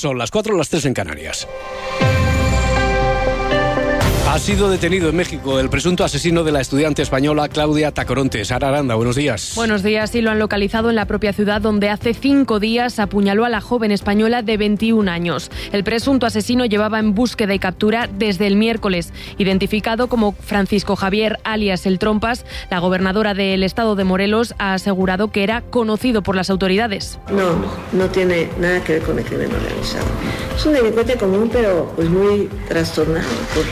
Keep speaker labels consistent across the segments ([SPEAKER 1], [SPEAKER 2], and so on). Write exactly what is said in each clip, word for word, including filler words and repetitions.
[SPEAKER 1] Son las cuatro, las tres en Canarias. Ha sido detenido en México el presunto asesino de la estudiante española Claudia Tacoronte. Sara Aranda, buenos días.
[SPEAKER 2] Buenos días, y lo han localizado en la propia ciudad donde hace cinco días apuñaló a la joven española de veintiún años. El presunto asesino llevaba en búsqueda y captura desde el miércoles. Identificado como Francisco Javier, alias El Trompas, la gobernadora del estado de Morelos ha asegurado que era conocido por las autoridades.
[SPEAKER 3] No, no tiene nada que ver con el crimen organizado. Es un delincuente común, pero pues muy trastornado por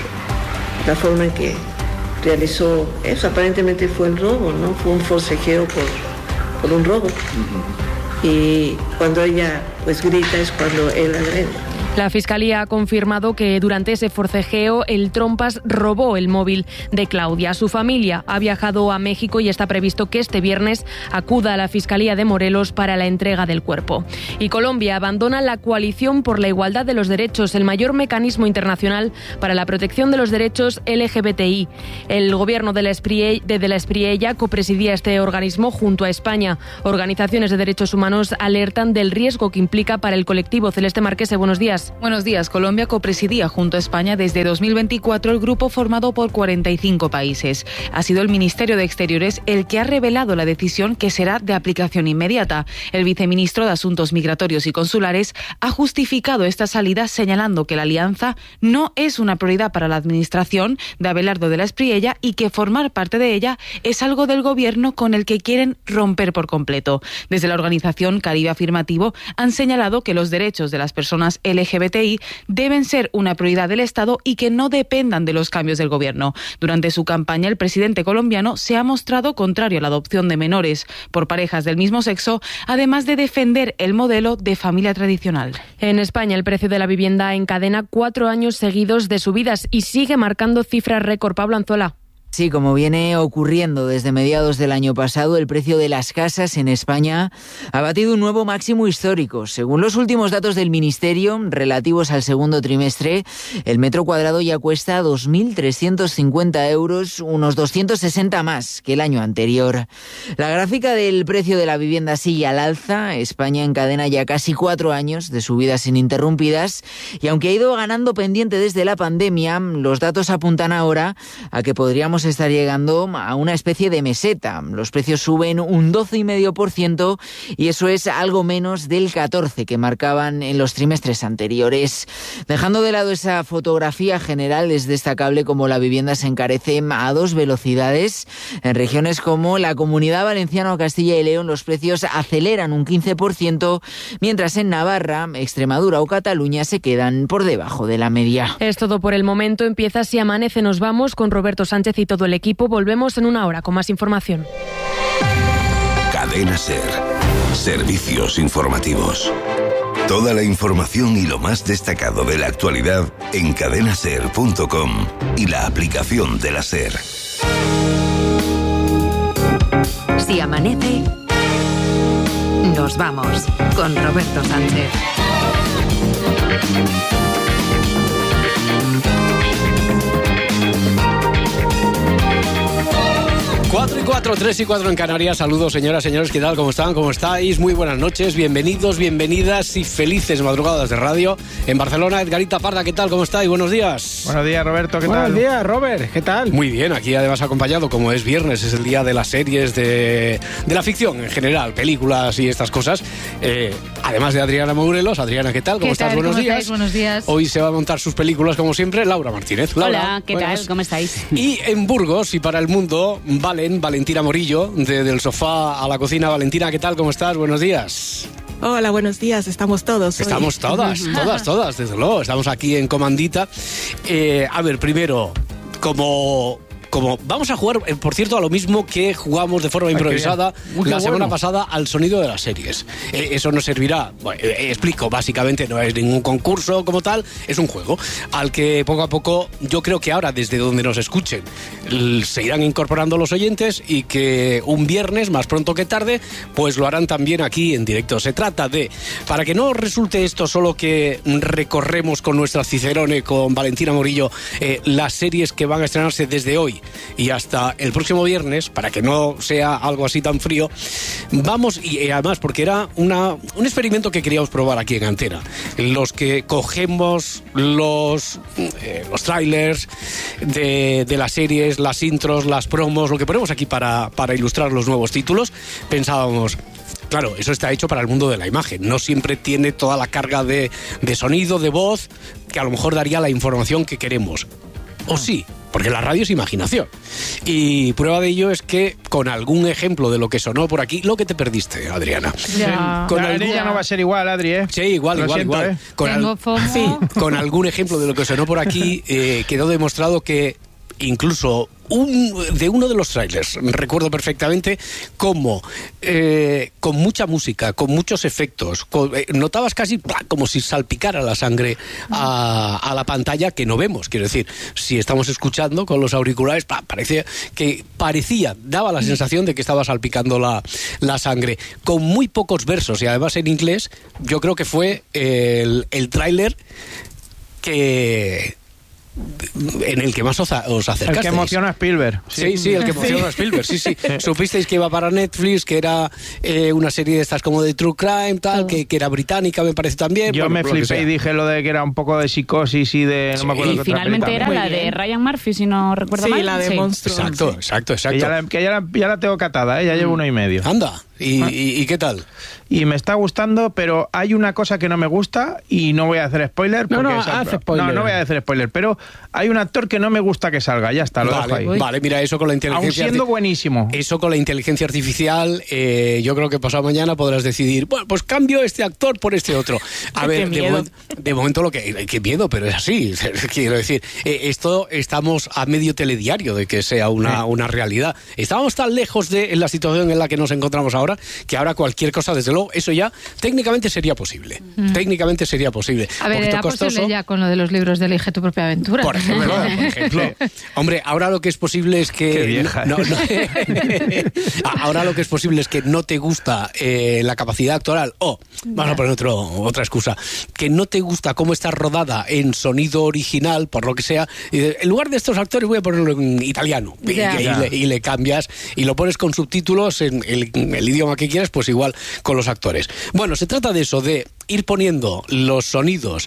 [SPEAKER 3] la forma en que realizó eso. Aparentemente fue el robo, ¿no? Fue un forcejeo por, por un robo. Uh-huh. Y cuando ella pues grita es cuando él agrede.
[SPEAKER 2] La Fiscalía ha confirmado que durante ese forcejeo el Trompas robó el móvil de Claudia. Su familia ha viajado a México y está previsto que este viernes acuda a la Fiscalía de Morelos para la entrega del cuerpo. Y Colombia abandona la Coalición por la Igualdad de los Derechos, el mayor mecanismo internacional para la protección de los derechos L G B T I. El gobierno de la Espriella, de la Espriella copresidía este organismo junto a España. Organizaciones de derechos humanos alertan del riesgo que implica para el colectivo. Celeste Marquese, buenos días.
[SPEAKER 4] Buenos días. Colombia copresidía junto a España desde dos mil veinticuatro el grupo formado por cuarenta y cinco países. Ha sido el Ministerio de Exteriores el que ha revelado la decisión, que será de aplicación inmediata. El viceministro de Asuntos Migratorios y Consulares ha justificado esta salida señalando que la alianza no es una prioridad para la administración de Abelardo de la Espriella y que formar parte de ella es algo del gobierno con el que quieren romper por completo. Desde la organización Caribe Afirmativo han señalado que los derechos de las personas L G B T I deben ser una prioridad del Estado y que no dependan de los cambios del gobierno. Durante su campaña, el presidente colombiano se ha mostrado contrario a la adopción de menores por parejas del mismo sexo, además de defender el modelo de familia tradicional.
[SPEAKER 2] En España, el precio de la vivienda encadena cuatro años seguidos de subidas y sigue marcando cifras récord. Pablo Anzola.
[SPEAKER 5] Sí, como viene ocurriendo desde mediados del año pasado, el precio de las casas en España ha batido un nuevo máximo histórico. Según los últimos datos del Ministerio, relativos al segundo trimestre, el metro cuadrado ya cuesta dos mil trescientos cincuenta euros, unos doscientos sesenta más que el año anterior. La gráfica del precio de la vivienda sigue al alza. España encadena ya casi cuatro años de subidas ininterrumpidas y aunque ha ido ganando pendiente desde la pandemia, los datos apuntan ahora a que podríamos estar llegando a una especie de meseta. Los precios suben un doce coma cinco por ciento y eso es algo menos del catorce por ciento que marcaban en los trimestres anteriores. Dejando de lado esa fotografía general, es destacable cómo la vivienda se encarece a dos velocidades. En regiones como la Comunidad Valenciana o Castilla y León los precios aceleran un quince por ciento, mientras en Navarra, Extremadura o Cataluña se quedan por debajo de la media.
[SPEAKER 2] Es todo por el momento. Empieza Si Amanece. Nos vamos con Roberto Sánchez y todo el equipo. Volvemos en una hora con más información.
[SPEAKER 6] Cadena SER. Servicios informativos. Toda la información y lo más destacado de la actualidad en cadena ser punto com y la aplicación de la SER.
[SPEAKER 7] Si amanece, nos vamos con Roberto Sánchez.
[SPEAKER 1] cuatro y cuatro, tres y cuatro en Canarias. Saludos, señoras, señores, ¿qué tal? ¿Cómo están? ¿Cómo estáis? Muy buenas noches, bienvenidos, bienvenidas y felices madrugadas de radio. En Barcelona, Edgarita Parda, ¿qué tal? ¿Cómo estáis? Buenos días.
[SPEAKER 8] Buenos días, Roberto, ¿qué
[SPEAKER 9] Buenos
[SPEAKER 8] tal?
[SPEAKER 9] Buenos días, Robert, ¿qué tal?
[SPEAKER 1] Muy bien, aquí además acompañado, como es viernes, es el día de las series, de, de la ficción en general, películas y estas cosas. Eh, además de Adriana Morelos. Adriana, ¿qué tal? ¿Cómo
[SPEAKER 10] ¿Qué
[SPEAKER 1] estás?
[SPEAKER 10] tal?
[SPEAKER 1] Buenos
[SPEAKER 10] ¿Cómo
[SPEAKER 1] días.
[SPEAKER 10] estáis? Buenos días.
[SPEAKER 1] Hoy se va a montar sus películas, como siempre, Laura Martínez. Laura,
[SPEAKER 10] hola, ¿qué
[SPEAKER 1] buenas.
[SPEAKER 10] tal? ¿Cómo estáis?
[SPEAKER 1] Y en Burgos y para el mundo, Valen, Valentina Morillo, de, del sofá a la cocina. Valentina, ¿qué tal? ¿Cómo estás? Buenos días.
[SPEAKER 11] Hola, buenos días. Estamos todos. Hoy.
[SPEAKER 1] Estamos todas, todas, todas, desde luego. Estamos aquí en Comandita. Eh, a ver, primero, como... Como vamos a jugar, eh, por cierto, a lo mismo que jugamos de forma improvisada Uy, la semana bueno. pasada al sonido de las series. Eh, eso nos servirá, bueno, eh, explico, básicamente no es ningún concurso como tal, es un juego al que poco a poco, yo creo que ahora desde donde nos escuchen se irán incorporando los oyentes y que un viernes, más pronto que tarde, pues lo harán también aquí en directo. Se trata de, para que no resulte esto solo que recorremos con nuestra Cicerone, con Valentina Morillo, eh, las series que van a estrenarse desde hoy hoy y hasta el próximo viernes, para que no sea algo así tan frío, vamos, y además porque era una, un experimento que queríamos probar aquí en Antena, los que cogemos los, eh, los trailers de, de las series, las intros, las promos, lo que ponemos aquí para, para ilustrar los nuevos títulos, pensábamos... Claro, eso está hecho para el mundo de la imagen. No siempre tiene toda la carga de, de sonido, de voz, que a lo mejor daría la información que queremos. O sí, porque la radio es imaginación. Y prueba de ello es que con algún ejemplo de lo que sonó por aquí, lo que te perdiste, Adriana.
[SPEAKER 8] Ya.
[SPEAKER 1] Con
[SPEAKER 8] La
[SPEAKER 1] algún...
[SPEAKER 8] ya no va a ser igual, Adri, ¿eh?
[SPEAKER 1] Sí, igual,
[SPEAKER 8] Lo
[SPEAKER 1] igual,
[SPEAKER 8] siento,
[SPEAKER 1] igual.
[SPEAKER 8] ¿eh?
[SPEAKER 1] Con, al... sí, con algún ejemplo de lo que sonó por aquí, eh, quedó demostrado que incluso... Un, de uno de los trailers, recuerdo perfectamente cómo eh, con mucha música, con muchos efectos, con, eh, notabas casi ¡plá!, como si salpicara la sangre a, a la pantalla, que no vemos. Quiero decir, si estamos escuchando con los auriculares, ¡plá!, parecía que parecía, daba la sensación de que estaba salpicando la, la sangre, con muy pocos versos y además en inglés. Yo creo que fue el, el tráiler que... en el que más os, os acercasteis.
[SPEAKER 8] El que emociona a Spielberg.
[SPEAKER 1] Sí, sí, sí el que emociona a Spielberg, sí, sí. Supisteis que iba para Netflix, que era eh, una serie de estas como de True Crime, tal, que, que era británica, me parece también.
[SPEAKER 8] Yo
[SPEAKER 1] bueno,
[SPEAKER 8] me flipé y dije lo de que era un poco de psicosis y de... No
[SPEAKER 1] sí,
[SPEAKER 8] me acuerdo
[SPEAKER 9] y
[SPEAKER 8] qué
[SPEAKER 9] finalmente era la de Ryan Murphy, si no recuerdo
[SPEAKER 11] sí,
[SPEAKER 9] mal.
[SPEAKER 11] la de
[SPEAKER 9] sí.
[SPEAKER 11] Monstruo.
[SPEAKER 1] Exacto, exacto, exacto.
[SPEAKER 8] Que ya la, que ya la, ya la tengo catada, ¿eh? Ya llevo uno y medio.
[SPEAKER 1] Anda, ¿y,
[SPEAKER 8] Ah.
[SPEAKER 1] y, y qué tal?
[SPEAKER 8] Y me está gustando, pero hay una cosa que no me gusta y no voy a hacer spoiler.
[SPEAKER 10] No,
[SPEAKER 8] porque
[SPEAKER 10] no,
[SPEAKER 8] esa-
[SPEAKER 10] haz spoiler.
[SPEAKER 8] No, no voy a hacer spoiler, pero hay un actor que no me gusta que salga, ya está, lo dejo
[SPEAKER 1] Vale,
[SPEAKER 8] ahí.
[SPEAKER 1] vale, mira, eso con la
[SPEAKER 8] Aún
[SPEAKER 1] inteligencia
[SPEAKER 8] siendo
[SPEAKER 1] arti-
[SPEAKER 8] buenísimo.
[SPEAKER 1] Eso con la inteligencia artificial, eh, yo creo que pasado mañana podrás decidir, bueno, pues cambio este actor por este otro. A
[SPEAKER 11] Qué
[SPEAKER 1] ver, de,
[SPEAKER 11] miedo.
[SPEAKER 1] momento, de momento lo que... Qué miedo, pero es así. Quiero decir, eh, esto estamos a medio telediario de que sea una,
[SPEAKER 8] Sí.
[SPEAKER 1] una realidad. Estábamos tan lejos de en la situación en la que nos encontramos ahora, que ahora cualquier cosa, desde luego, eso ya técnicamente sería posible. Técnicamente sería posible.
[SPEAKER 12] A ver,
[SPEAKER 1] Poquito
[SPEAKER 12] era
[SPEAKER 1] costoso.
[SPEAKER 12] posible ya con lo de los libros de Elige tu propia aventura.
[SPEAKER 1] Por ejemplo, por ejemplo. Hombre, ahora lo que es posible es que...
[SPEAKER 8] Qué vieja,
[SPEAKER 1] no-
[SPEAKER 8] ¿eh?
[SPEAKER 1] no- ahora lo que es posible es que no te gusta eh, la capacidad actoral, o, vamos a poner otro, otra excusa, que no te gusta cómo está rodada en sonido original, por lo que sea, y de- en lugar de estos actores voy a ponerlo en italiano, y,
[SPEAKER 12] Ya.
[SPEAKER 1] y- y le, y le cambias, y lo pones con subtítulos en el, en el idioma que quieras, pues igual con los actores. Bueno, se trata de eso, de ir poniendo los sonidos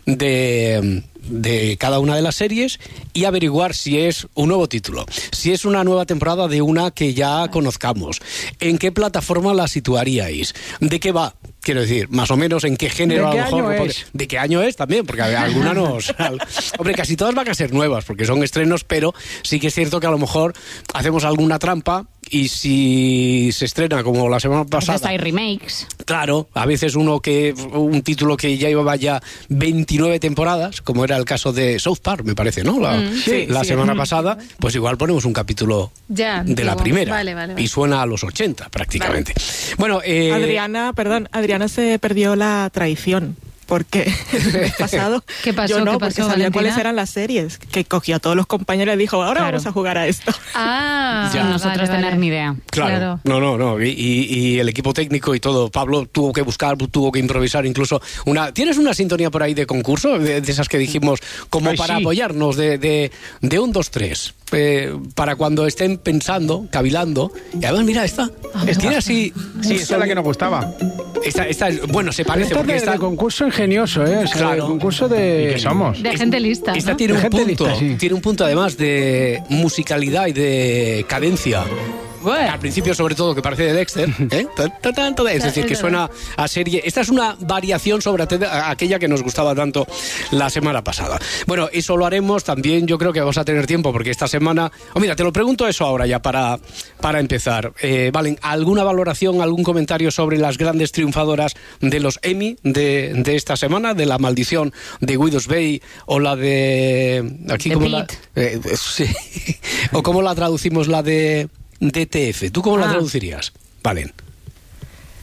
[SPEAKER 1] de, de cada una de las series y averiguar si es un nuevo título, si es una nueva temporada de una que ya conozcamos, en qué plataforma la situaríais, de qué va, quiero decir, más o menos en qué género.
[SPEAKER 10] ¿De qué
[SPEAKER 1] a lo mejor,
[SPEAKER 10] año
[SPEAKER 1] porque-
[SPEAKER 10] es?
[SPEAKER 1] de qué año es también, porque a- alguna nos... al- hombre, casi todas van a ser nuevas, porque son estrenos, pero sí que es cierto que a lo mejor hacemos alguna trampa y si se estrena como la semana pasada...
[SPEAKER 9] Entonces hay remakes.
[SPEAKER 1] Claro, a veces uno que un título que ya llevaba ya veintinueve temporadas, como era el caso de South Park, me parece, ¿no? La,
[SPEAKER 12] Mm.
[SPEAKER 11] Sí,
[SPEAKER 1] la
[SPEAKER 11] sí.
[SPEAKER 1] semana pasada, pues igual ponemos un capítulo
[SPEAKER 12] Ya,
[SPEAKER 1] de la
[SPEAKER 12] antiguo.
[SPEAKER 1] primera
[SPEAKER 12] Vale, vale, vale.
[SPEAKER 1] y suena a los ochenta prácticamente. Bueno, eh,
[SPEAKER 11] Adriana, perdón, Adriana se perdió la traición. Porque el mes pasado
[SPEAKER 12] ¿Qué pasó?
[SPEAKER 11] yo no,
[SPEAKER 12] ¿Qué
[SPEAKER 11] porque
[SPEAKER 12] pasó,
[SPEAKER 11] sabía
[SPEAKER 12] Valentina?
[SPEAKER 11] cuáles eran las series, que cogió a todos los compañeros y dijo, ahora
[SPEAKER 9] Claro.
[SPEAKER 11] vamos a jugar a esto.
[SPEAKER 12] Ah,
[SPEAKER 9] Sin nosotros
[SPEAKER 12] vale,
[SPEAKER 9] tener
[SPEAKER 12] vale.
[SPEAKER 9] ni idea.
[SPEAKER 1] Claro,
[SPEAKER 12] Claro.
[SPEAKER 1] no, no, no. Y, y- y el equipo técnico y todo. Pablo tuvo que buscar, tuvo que improvisar incluso una. ¿Tienes una sintonía por ahí de concurso? De, de esas que dijimos, como
[SPEAKER 8] Ay,
[SPEAKER 1] para
[SPEAKER 8] sí.
[SPEAKER 1] apoyarnos de, de, de un, dos, tres. Eh, para cuando estén pensando, cavilando. Y además, mira, esta. Tiene así.
[SPEAKER 8] Sí, esa es la que nos gustaba.
[SPEAKER 1] Esta, esta es- bueno, se parece
[SPEAKER 10] Esto es
[SPEAKER 1] porque
[SPEAKER 10] de,
[SPEAKER 1] esta.
[SPEAKER 10] de concurso ingenioso, ¿eh? O sea,
[SPEAKER 1] Claro.
[SPEAKER 10] de concurso de...
[SPEAKER 8] ¿Y qué somos?
[SPEAKER 12] De gente lista.
[SPEAKER 1] Esta
[SPEAKER 12] ¿no?
[SPEAKER 1] tiene
[SPEAKER 10] De
[SPEAKER 1] un
[SPEAKER 10] gente
[SPEAKER 1] punto,
[SPEAKER 10] lista, sí.
[SPEAKER 1] tiene un punto además de musicalidad y de cadencia. Al principio, sobre todo, que parece de Dexter, ¿eh? Ta, ta, ta, ta, es decir, que suena a serie. Esta es una variación sobre ate- a- aquella que nos gustaba tanto la semana pasada. Bueno, eso lo haremos también. Yo creo que vamos a tener tiempo porque esta semana. Oh, mira, te lo pregunto eso ahora ya para, para empezar. Eh, Valen, ¿alguna valoración, algún comentario sobre las grandes triunfadoras de los Emmy de, de esta semana? De La Maldición de Widow's Bay o la de. Aquí,
[SPEAKER 9] De
[SPEAKER 1] ¿cómo la,
[SPEAKER 9] Pitt.
[SPEAKER 1] eh, sí. O cómo la traducimos la de D T F. ¿Tú cómo la
[SPEAKER 9] Ah.
[SPEAKER 1] traducirías? Valen.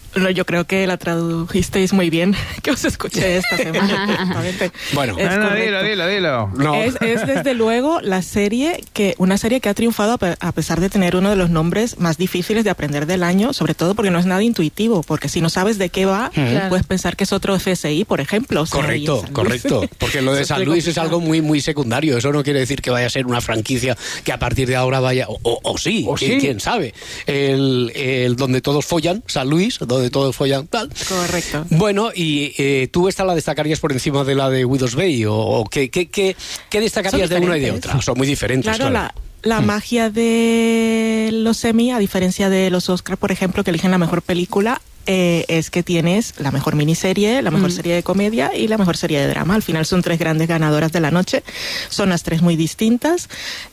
[SPEAKER 11] No, yo creo que la tradujisteis muy bien, que os escuché esta semana. Perfectamente.
[SPEAKER 1] Bueno,
[SPEAKER 8] no, no, dilo, dilo, dilo.
[SPEAKER 1] No.
[SPEAKER 11] Es, es desde luego la serie que una serie que ha triunfado a pesar de tener uno de los nombres más difíciles de aprender del año, sobre todo porque no es nada intuitivo, porque si no sabes de qué va, claro, puedes pensar que es otro F S I, por ejemplo. O sea,
[SPEAKER 1] correcto, correcto. Porque lo de San Luis es algo muy, muy secundario. Eso no quiere decir que vaya a ser una franquicia que a partir de ahora vaya, o, o, o sí, o ¿quién, sí, quién sabe. El, el donde todos follan, San Luis, donde de todos follan tal.
[SPEAKER 11] Correcto.
[SPEAKER 1] Bueno, y eh, tú esta la destacarías por encima de la de Widow's Bay, o, o ¿qué, qué, qué, qué destacarías de una y de otra? Son muy diferentes.
[SPEAKER 11] Claro,
[SPEAKER 1] claro.
[SPEAKER 11] la, la hmm. magia de los Emmy, a diferencia de los Oscar, por ejemplo, que eligen la mejor película, eh, es que tienes la mejor miniserie, la mejor hmm. serie de comedia y la mejor serie de drama. Al final son tres grandes ganadoras de la noche. Son las tres muy distintas.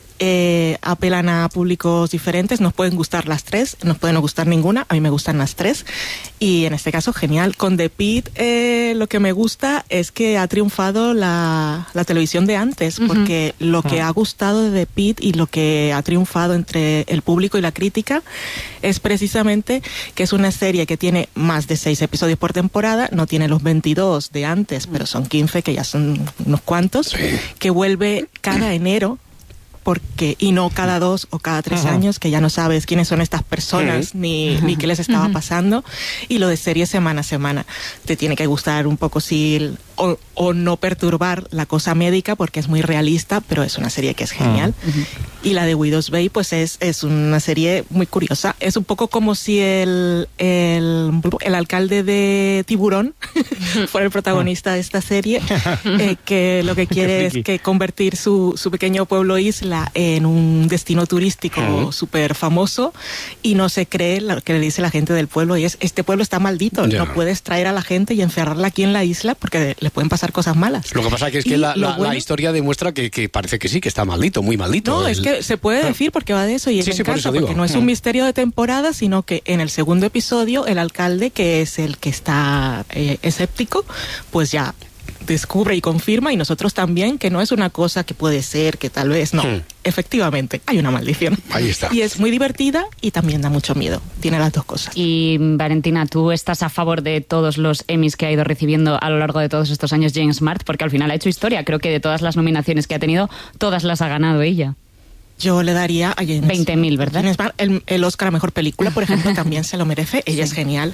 [SPEAKER 11] Eh, apelan a públicos diferentes, nos pueden gustar las tres, nos pueden no gustar ninguna, a mí me gustan las tres, y en este caso genial. Con The Pitt eh, lo que me gusta es que ha triunfado la, la televisión de antes, porque uh-huh. lo que uh-huh. ha gustado de The Pitt y lo que ha triunfado entre el público y la crítica es precisamente que es una serie que tiene más de seis episodios por temporada, no tiene los veintidós de antes, pero son quince, que ya son unos cuantos, sí. que vuelve cada enero, porque y no cada dos o cada tres uh-huh. años, que ya no sabes quiénes son estas personas uh-huh. ni, uh-huh. ni qué les estaba uh-huh. pasando. Y lo de serie semana a semana. Te tiene que gustar un poco si o, o no perturbar la cosa médica, porque es muy realista, pero es una serie que es genial. Uh-huh. Y la de Widow's Bay, pues es, es una serie muy curiosa. Es un poco como si el, el, el alcalde de Tiburón fuera el protagonista de esta serie, eh, que lo que quiere es que convertir su, su pequeño pueblo isla en un destino turístico uh-huh. súper famoso, y no se cree lo que le dice la gente del pueblo, y es: este pueblo está maldito, yeah. no puedes traer a la gente y encerrarla aquí en la isla porque le pueden pasar cosas malas.
[SPEAKER 1] Lo que pasa que es que la, la, bueno, la historia demuestra que, que parece que sí, que está maldito, muy maldito.
[SPEAKER 11] No,
[SPEAKER 1] el...
[SPEAKER 11] es que se puede decir, porque va de eso, y sí, me encanta, por porque no es un misterio de temporada, sino que en el segundo episodio el alcalde, que es el que está eh, escéptico, pues ya descubre y confirma, y nosotros también, que no es una cosa que puede ser, que tal vez no. Hmm. Efectivamente, hay una maldición.
[SPEAKER 1] Ahí está.
[SPEAKER 11] Y es muy divertida y también da mucho miedo. Tiene las dos cosas.
[SPEAKER 9] Y Valentina, ¿tú estás a favor de todos los Emmys que ha ido recibiendo a lo largo de todos estos años Jane Smart? Porque al final ha hecho historia. Creo que de todas las nominaciones que ha tenido, todas las ha ganado ella.
[SPEAKER 11] Yo le daría a James
[SPEAKER 9] veinte mil, ¿verdad?
[SPEAKER 11] James Smart, el, el Oscar a Mejor Película, por ejemplo, también se lo merece. Ella sí. es genial.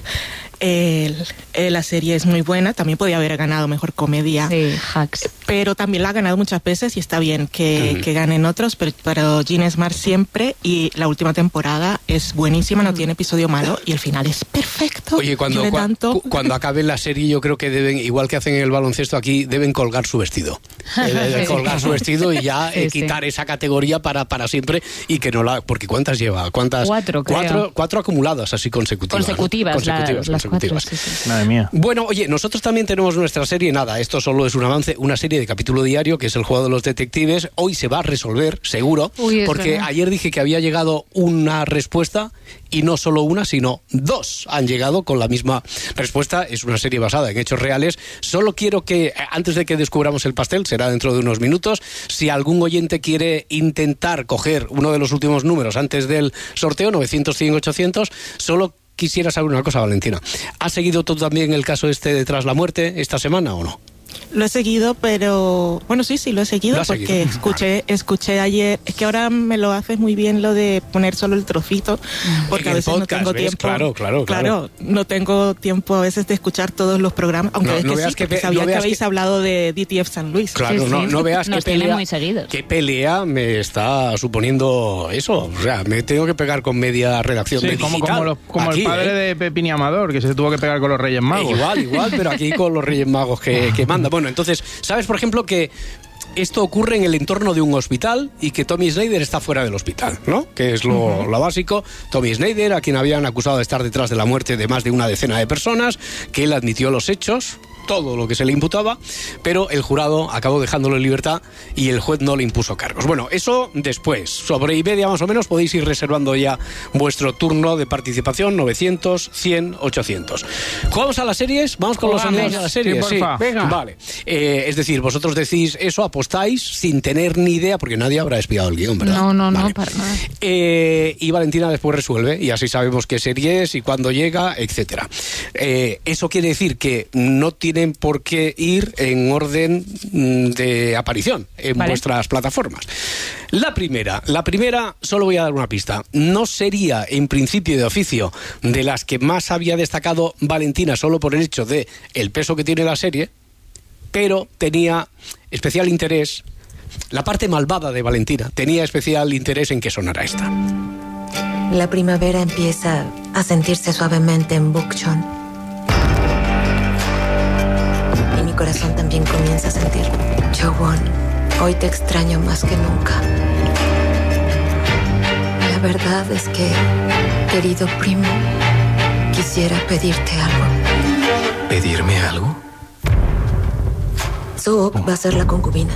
[SPEAKER 11] El, el, la serie es muy buena. También podía haber ganado Mejor Comedia.
[SPEAKER 9] Sí, Hacks.
[SPEAKER 11] Pero también la ha ganado muchas veces, y está bien que, uh-huh. que ganen otros. Pero, pero James Smart siempre, y la última temporada es buenísima, no uh-huh. tiene episodio malo, y el final es perfecto.
[SPEAKER 1] Oye, cuando, cua, tanto... cu, cuando acabe la serie, yo creo que deben, igual que hacen en el baloncesto aquí, deben colgar su vestido. Deben colgar su vestido y ya sí, eh, quitar sí. esa categoría para, para siempre. Y que no la... Porque ¿cuántas lleva? ¿Cuántas?
[SPEAKER 9] Cuatro, creo.
[SPEAKER 1] Cuatro, cuatro acumuladas, así consecutivas.
[SPEAKER 9] Consecutivas,
[SPEAKER 1] ¿no? Consecutivas,
[SPEAKER 9] la,
[SPEAKER 1] consecutivas.
[SPEAKER 9] Las cuatro, sí, sí.
[SPEAKER 8] Madre mía.
[SPEAKER 1] Bueno, oye, nosotros también tenemos nuestra serie, nada, esto solo es un avance, una serie de capítulo diario, que es El Juego de los Detectives. Hoy se va a resolver, seguro,
[SPEAKER 9] Uy,
[SPEAKER 1] porque
[SPEAKER 9] verdad.
[SPEAKER 1] ayer dije que había llegado una respuesta, y no solo una, sino dos han llegado con la misma respuesta. Es una serie basada en hechos reales. Solo quiero que, antes de que descubramos el pastel, será dentro de unos minutos, si algún oyente quiere intentar coger uno de los últimos números antes del sorteo, novecientos, cien, ochocientos, solo quisiera saber una cosa, Valentina. ¿Has seguido tú también el caso este de Tras la Muerte esta semana o no?
[SPEAKER 11] Lo he seguido, pero... Bueno, sí, sí, lo he seguido,
[SPEAKER 1] ¿Lo
[SPEAKER 11] porque
[SPEAKER 1] seguido?
[SPEAKER 11] escuché escuché ayer... Es que ahora me lo haces muy bien lo de poner solo el trocito, porque a veces podcast, no tengo
[SPEAKER 1] ¿ves?
[SPEAKER 11] tiempo...
[SPEAKER 1] Claro, claro, claro.
[SPEAKER 11] Claro, no tengo tiempo a veces de escuchar todos los programas, aunque
[SPEAKER 1] no,
[SPEAKER 11] es
[SPEAKER 1] no
[SPEAKER 11] que sí,
[SPEAKER 1] que
[SPEAKER 11] pe- sabía
[SPEAKER 1] no
[SPEAKER 11] que habéis
[SPEAKER 1] que...
[SPEAKER 11] hablado de D T F San Luis.
[SPEAKER 1] Claro,
[SPEAKER 9] sí,
[SPEAKER 1] no,
[SPEAKER 9] sí.
[SPEAKER 1] no veas
[SPEAKER 9] Nos
[SPEAKER 1] qué pelea,
[SPEAKER 9] muy seguidos.
[SPEAKER 1] qué pelea me está suponiendo eso. O sea, me tengo que pegar con media redacción
[SPEAKER 8] sí,
[SPEAKER 1] de
[SPEAKER 8] como,
[SPEAKER 1] digital.
[SPEAKER 8] como, los, como
[SPEAKER 1] aquí,
[SPEAKER 8] el padre
[SPEAKER 1] ¿eh?
[SPEAKER 8] de Pepín y Amador, que se tuvo que pegar con los Reyes Magos.
[SPEAKER 1] Eh, igual, igual, pero aquí con los Reyes Magos que, que manda. Bueno, entonces, ¿sabes, por ejemplo, que esto ocurre en el entorno de un hospital y que Tommy Snyder está fuera del hospital, ¿no? Que es lo, uh-huh. lo básico. Tommy Snyder, a quien habían acusado de estar detrás de la muerte de más de una decena de personas, que él admitió los hechos, todo lo que se le imputaba, pero el jurado acabó dejándolo en libertad y el juez no le impuso cargos. Bueno, eso después. Sobre Iberia, más o menos, podéis ir reservando ya vuestro turno de participación, novecientos, cien, ochocientos. ¿Jugamos a las series? Vamos con
[SPEAKER 8] Jugamos.
[SPEAKER 1] los amigos de las series.
[SPEAKER 8] Sí, porfa.
[SPEAKER 1] Sí.
[SPEAKER 8] Venga.
[SPEAKER 1] Vale. Eh, es decir, vosotros decís eso, apostáis sin tener ni idea, porque nadie habrá espiado el guión, ¿verdad?
[SPEAKER 12] No, no,
[SPEAKER 1] Vale.
[SPEAKER 12] no, para nada.
[SPEAKER 1] Eh, y Valentina después resuelve, y así sabemos qué serie es y cuándo llega, etcétera. Eh, eso quiere decir que no tienen por qué ir en orden de aparición en
[SPEAKER 9] Vale.
[SPEAKER 1] vuestras plataformas. La primera, la primera, solo voy a dar una pista. No sería, en principio de oficio, de las que más había destacado Valentina solo por el hecho de el peso que tiene la serie, pero tenía especial interés, la parte malvada de Valentina, tenía especial interés en que sonara esta.
[SPEAKER 13] La primavera empieza a sentirse suavemente en Bukchon. Y mi corazón también comienza a sentir. Chowon, hoy te extraño más que nunca. La verdad es que, querido primo, quisiera pedirte algo.
[SPEAKER 14] ¿Pedirme algo?
[SPEAKER 13] Sook va a ser la concubina.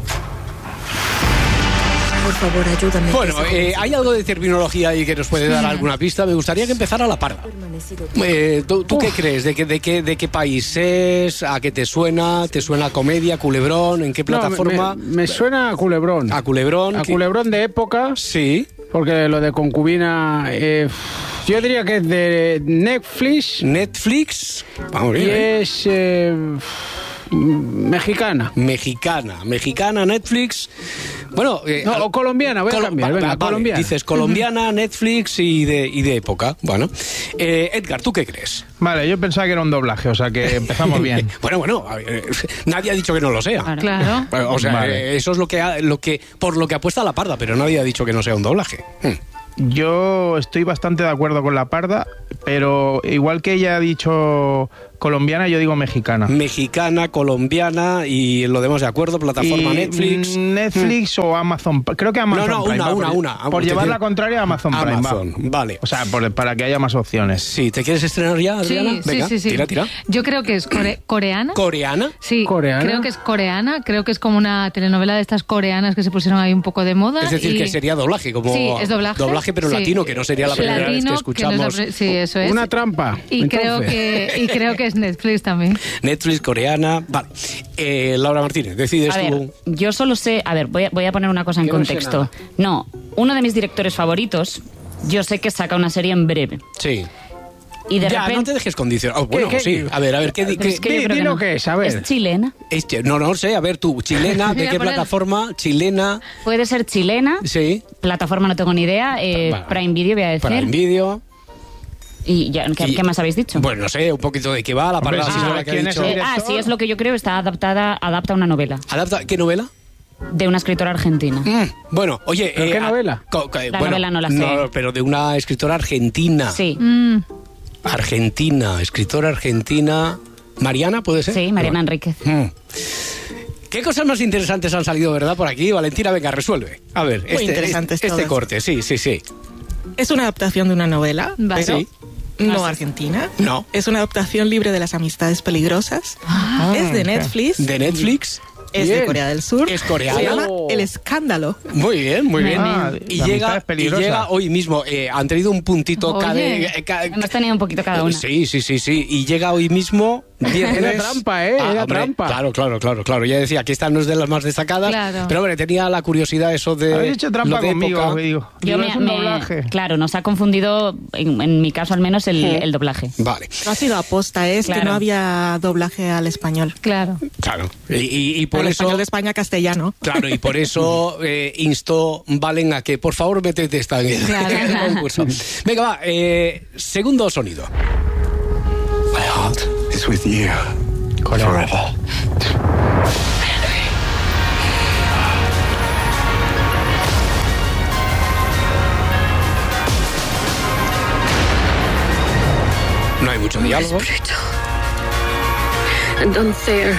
[SPEAKER 13] Por favor, ayúdame.
[SPEAKER 1] Bueno, eh, hay algo de terminología ahí que nos puede dar alguna pista. Me gustaría que empezara la parda. Eh, ¿Tú, tú qué crees? ¿De qué, de, qué, ¿De qué país es? ¿A qué te suena? ¿Te suena a comedia, culebrón? ¿En qué plataforma?
[SPEAKER 10] No, me, me suena a Culebrón.
[SPEAKER 1] A Culebrón.
[SPEAKER 10] A
[SPEAKER 1] ¿qué?
[SPEAKER 10] Culebrón de época.
[SPEAKER 1] Sí.
[SPEAKER 10] Porque lo de concubina, eh, yo diría que es de Netflix.
[SPEAKER 1] Netflix. Vamos
[SPEAKER 10] Y
[SPEAKER 1] bien, ¿eh?
[SPEAKER 10] es eh, mexicana.
[SPEAKER 1] Mexicana. Mexicana, Netflix. Bueno, eh,
[SPEAKER 10] No, o colombiana, voy a
[SPEAKER 1] Colo-
[SPEAKER 10] cambiar,
[SPEAKER 1] va-
[SPEAKER 10] venga,
[SPEAKER 1] vale,
[SPEAKER 10] colombiana.
[SPEAKER 1] Dices colombiana, Netflix y de, y de época. Bueno. Eh, Edgar, ¿tú qué crees?
[SPEAKER 8] Vale, yo pensaba que era un doblaje, o sea que empezamos bien.
[SPEAKER 1] Bueno, bueno, a ver, nadie ha dicho que no lo sea.
[SPEAKER 12] Claro.
[SPEAKER 1] Bueno, o sea,
[SPEAKER 8] Vale.
[SPEAKER 1] eh, eso es lo que, ha- lo que por lo que apuesta la parda, pero nadie ha dicho que no sea un doblaje. Hmm.
[SPEAKER 8] Yo estoy bastante de acuerdo con la parda, pero igual que ella ha dicho colombiana, yo digo mexicana.
[SPEAKER 1] Mexicana, colombiana y lo demás de acuerdo, plataforma
[SPEAKER 8] Y
[SPEAKER 1] Netflix.
[SPEAKER 8] Netflix o Amazon. Creo que Amazon
[SPEAKER 1] No, no,
[SPEAKER 8] Prime.
[SPEAKER 1] una,
[SPEAKER 8] va,
[SPEAKER 1] una,
[SPEAKER 8] por,
[SPEAKER 1] una.
[SPEAKER 8] Por
[SPEAKER 1] Te
[SPEAKER 8] llevar
[SPEAKER 1] quiero-
[SPEAKER 8] la contraria a Amazon Prime. va.
[SPEAKER 1] Amazon, vale.
[SPEAKER 8] O sea, por- para que haya más opciones.
[SPEAKER 1] Sí, ¿te quieres estrenar ya,
[SPEAKER 12] Sí,
[SPEAKER 1] Adriana?
[SPEAKER 12] sí,
[SPEAKER 1] Venga,
[SPEAKER 12] sí, sí.
[SPEAKER 1] tira, tira.
[SPEAKER 12] Yo creo que es core- coreana.
[SPEAKER 1] ¿Coreana?
[SPEAKER 12] Sí,
[SPEAKER 10] ¿Coreana?
[SPEAKER 12] creo que es coreana. Creo que es como una telenovela de estas coreanas que se pusieron ahí un poco de moda.
[SPEAKER 1] Es decir,
[SPEAKER 12] y-
[SPEAKER 1] que sería doblaje, como
[SPEAKER 12] Sí, es doblaje.
[SPEAKER 1] pero
[SPEAKER 12] Sí.
[SPEAKER 1] latino, que no sería la primera vez que
[SPEAKER 12] Latino, que no es la
[SPEAKER 1] escuchamos.
[SPEAKER 12] pri- sí, eso es.
[SPEAKER 10] Una trampa.
[SPEAKER 12] Y creo,
[SPEAKER 10] entonces.
[SPEAKER 12] que, y creo que es Netflix también.
[SPEAKER 1] Netflix, coreana. Vale. Eh, Laura Martínez, decides
[SPEAKER 9] A ver,
[SPEAKER 1] tú.
[SPEAKER 9] yo solo sé, a ver, voy a, voy a poner una cosa en
[SPEAKER 1] Yo no sé
[SPEAKER 9] contexto.
[SPEAKER 1] nada.
[SPEAKER 9] No, uno de mis directores favoritos, yo sé que saca una serie en breve.
[SPEAKER 1] Sí.
[SPEAKER 9] Y de
[SPEAKER 1] ya,
[SPEAKER 9] repente...
[SPEAKER 1] no te dejes condicionar. Oh, bueno,
[SPEAKER 10] ¿Qué, qué?
[SPEAKER 1] sí. A ver, a ver, ¿qué, di-
[SPEAKER 9] Pero
[SPEAKER 1] qué-
[SPEAKER 9] es que yo
[SPEAKER 10] Di-
[SPEAKER 9] creo
[SPEAKER 10] di
[SPEAKER 9] que
[SPEAKER 10] lo
[SPEAKER 9] no.
[SPEAKER 10] que es, a ver.
[SPEAKER 9] Es chilena.
[SPEAKER 1] es que- no, no sé, a ver tú, chilena, ¿de
[SPEAKER 12] Voy a
[SPEAKER 1] qué
[SPEAKER 12] poner-
[SPEAKER 1] plataforma? Chilena,
[SPEAKER 9] Puede ser chilena,
[SPEAKER 1] sí.
[SPEAKER 9] plataforma no tengo ni idea, eh,
[SPEAKER 1] Vale.
[SPEAKER 9] Prime Video voy a decir.
[SPEAKER 1] Para el vídeo.
[SPEAKER 9] Y ya, ¿qué,
[SPEAKER 1] Y-
[SPEAKER 9] qué más habéis dicho?
[SPEAKER 1] Bueno, no sé, un poquito de qué va la
[SPEAKER 8] Hombre,
[SPEAKER 1] palabra.
[SPEAKER 8] sí,
[SPEAKER 1] sí,
[SPEAKER 8] ¿sabes
[SPEAKER 1] la que ha
[SPEAKER 8] quién es
[SPEAKER 1] dicho.
[SPEAKER 8] el
[SPEAKER 9] Eh, ah,
[SPEAKER 8] director?
[SPEAKER 9] sí, es lo que yo creo, está adaptada, adapta una novela
[SPEAKER 1] ¿Adapta? ¿Qué novela?
[SPEAKER 9] de una escritora argentina.
[SPEAKER 1] Mm, bueno, oye...
[SPEAKER 10] ¿Pero
[SPEAKER 1] eh,
[SPEAKER 10] qué
[SPEAKER 1] a-
[SPEAKER 10] novela?
[SPEAKER 1] co- co-
[SPEAKER 9] La
[SPEAKER 1] bueno,
[SPEAKER 9] novela no la sé.
[SPEAKER 1] pero de una escritora argentina.
[SPEAKER 9] Sí,
[SPEAKER 12] Mm,
[SPEAKER 1] Argentina, escritora argentina... ¿Mariana, puede ser?
[SPEAKER 9] sí, Mariana
[SPEAKER 1] No.
[SPEAKER 9] Enríquez.
[SPEAKER 1] Mm. ¿Qué cosas más interesantes han salido, verdad, por aquí? Valentina, venga, resuelve. A ver, este,
[SPEAKER 11] interesantes
[SPEAKER 1] este, este
[SPEAKER 11] todas.
[SPEAKER 1] corte, sí, sí, sí.
[SPEAKER 11] Es una adaptación de una novela,
[SPEAKER 12] Vale.
[SPEAKER 11] pero
[SPEAKER 1] Sí.
[SPEAKER 11] no
[SPEAKER 12] Ah,
[SPEAKER 11] argentina.
[SPEAKER 1] No.
[SPEAKER 11] Es una adaptación libre de las amistades peligrosas. es de Netflix.
[SPEAKER 1] De Netflix.
[SPEAKER 11] Es
[SPEAKER 10] Bien.
[SPEAKER 11] de Corea del Sur.
[SPEAKER 1] Es coreana.
[SPEAKER 11] Se llama El Escándalo.
[SPEAKER 1] Muy bien, muy bien.
[SPEAKER 8] Ah,
[SPEAKER 1] y,
[SPEAKER 8] la
[SPEAKER 1] llega,
[SPEAKER 8] amistad es
[SPEAKER 1] y
[SPEAKER 8] peligrosa.
[SPEAKER 1] llega hoy mismo. Eh, han tenido un puntito
[SPEAKER 12] Oye,
[SPEAKER 1] cada, eh, ca-
[SPEAKER 9] Hemos tenido un poquito cada una.
[SPEAKER 1] Sí, sí, sí, sí. Y llega hoy mismo. Viernes.
[SPEAKER 10] Era trampa, ¿eh? Era
[SPEAKER 1] hombre,
[SPEAKER 10] trampa.
[SPEAKER 1] Claro, claro, claro, claro. Ya decía que esta no es de las más destacadas.
[SPEAKER 12] Claro.
[SPEAKER 1] Pero hombre, tenía la curiosidad eso de.
[SPEAKER 8] Habéis hecho trampa
[SPEAKER 1] lo de
[SPEAKER 8] conmigo,
[SPEAKER 1] época.
[SPEAKER 8] que digo.
[SPEAKER 9] Yo
[SPEAKER 8] Digo,
[SPEAKER 9] me,
[SPEAKER 8] es un
[SPEAKER 9] me-
[SPEAKER 8] doblaje.
[SPEAKER 9] Claro, nos ha confundido, en, en mi caso al menos, el, el doblaje.
[SPEAKER 1] Vale,
[SPEAKER 11] No ha sido aposta, es que
[SPEAKER 9] Claro.
[SPEAKER 11] no había doblaje al español.
[SPEAKER 12] claro.
[SPEAKER 1] claro. Y, y- y por
[SPEAKER 11] Al
[SPEAKER 1] eso.
[SPEAKER 11] español de España castellano.
[SPEAKER 1] Claro, y por eso eh, instó Valen a que por favor métete esta en el,
[SPEAKER 12] Claro.
[SPEAKER 1] en el concurso. Venga, va, eh, segundo sonido.
[SPEAKER 14] My heart is with you. Forever.
[SPEAKER 1] No hay mucho diálogo.
[SPEAKER 15] And unfair.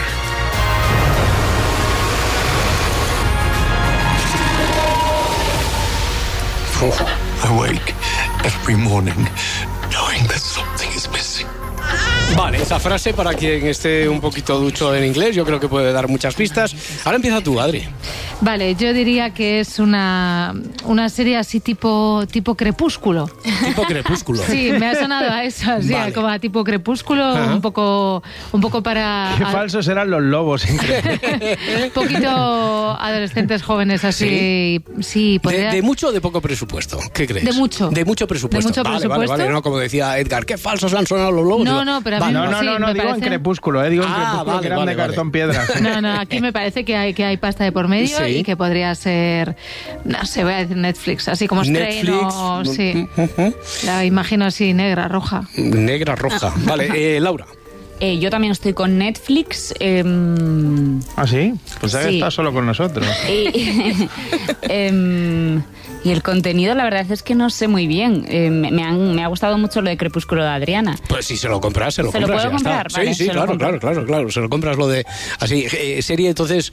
[SPEAKER 14] I wake every morning knowing that something is missing.
[SPEAKER 1] Vale, esa frase para quien esté un poquito ducho en inglés, yo creo que puede dar muchas pistas. Ahora empieza tú, Adri.
[SPEAKER 12] Vale, yo diría que es una, una serie así tipo, tipo Crepúsculo.
[SPEAKER 1] Tipo Crepúsculo.
[SPEAKER 12] Sí, me ha sonado a eso, así,
[SPEAKER 1] Vale.
[SPEAKER 12] como a tipo Crepúsculo,
[SPEAKER 1] Ajá.
[SPEAKER 12] un poco, un poco para...
[SPEAKER 8] Qué
[SPEAKER 12] a-
[SPEAKER 8] falsos eran los lobos.
[SPEAKER 12] un poquito adolescentes jóvenes así, sí,
[SPEAKER 1] De,
[SPEAKER 12] podría...
[SPEAKER 1] de mucho o de poco presupuesto? ¿Qué crees?
[SPEAKER 12] De mucho.
[SPEAKER 1] De mucho presupuesto.
[SPEAKER 12] De mucho
[SPEAKER 1] vale,
[SPEAKER 12] presupuesto.
[SPEAKER 1] Vale, vale, no, como decía Edgar, qué falsos han sonado los lobos.
[SPEAKER 12] No,
[SPEAKER 1] Digo,
[SPEAKER 12] no, pero a mí
[SPEAKER 1] vale.
[SPEAKER 8] No, no,
[SPEAKER 12] sí,
[SPEAKER 8] no, no
[SPEAKER 12] me
[SPEAKER 8] digo en
[SPEAKER 12] parece-
[SPEAKER 8] Crepúsculo, eh, digo en
[SPEAKER 1] Ah,
[SPEAKER 8] Crepúsculo
[SPEAKER 1] vale,
[SPEAKER 8] que eran
[SPEAKER 1] vale,
[SPEAKER 8] de
[SPEAKER 1] vale.
[SPEAKER 8] cartón piedra.
[SPEAKER 12] No, no, aquí me parece que hay, que hay pasta de por medio
[SPEAKER 1] Sí.
[SPEAKER 12] y que podría ser, no sé, voy a decir Netflix, así como Strain
[SPEAKER 1] Netflix.
[SPEAKER 12] o... Sí,
[SPEAKER 1] Ujú.
[SPEAKER 12] la imagino así, negra, roja.
[SPEAKER 1] Negra, roja. Vale, eh, Laura.
[SPEAKER 9] Eh, yo también estoy con Netflix. em,
[SPEAKER 8] ¿Ah, sí? Pues ahí
[SPEAKER 9] Sí.
[SPEAKER 8] está solo con nosotros.
[SPEAKER 9] y, em, y el contenido, la verdad es que no sé muy bien. Eh, me, me han- me ha gustado mucho lo de Crepúsculo de Adriana.
[SPEAKER 1] Pues si se lo compras, se lo
[SPEAKER 9] ¿Se lo
[SPEAKER 1] compras.
[SPEAKER 9] puedo
[SPEAKER 1] y ya está.
[SPEAKER 9] comprar? Vale,
[SPEAKER 1] sí, sí,
[SPEAKER 9] se lo
[SPEAKER 1] claro,
[SPEAKER 9] compro.
[SPEAKER 1] claro, claro, claro. Se lo compras lo de. Así, eh, serie entonces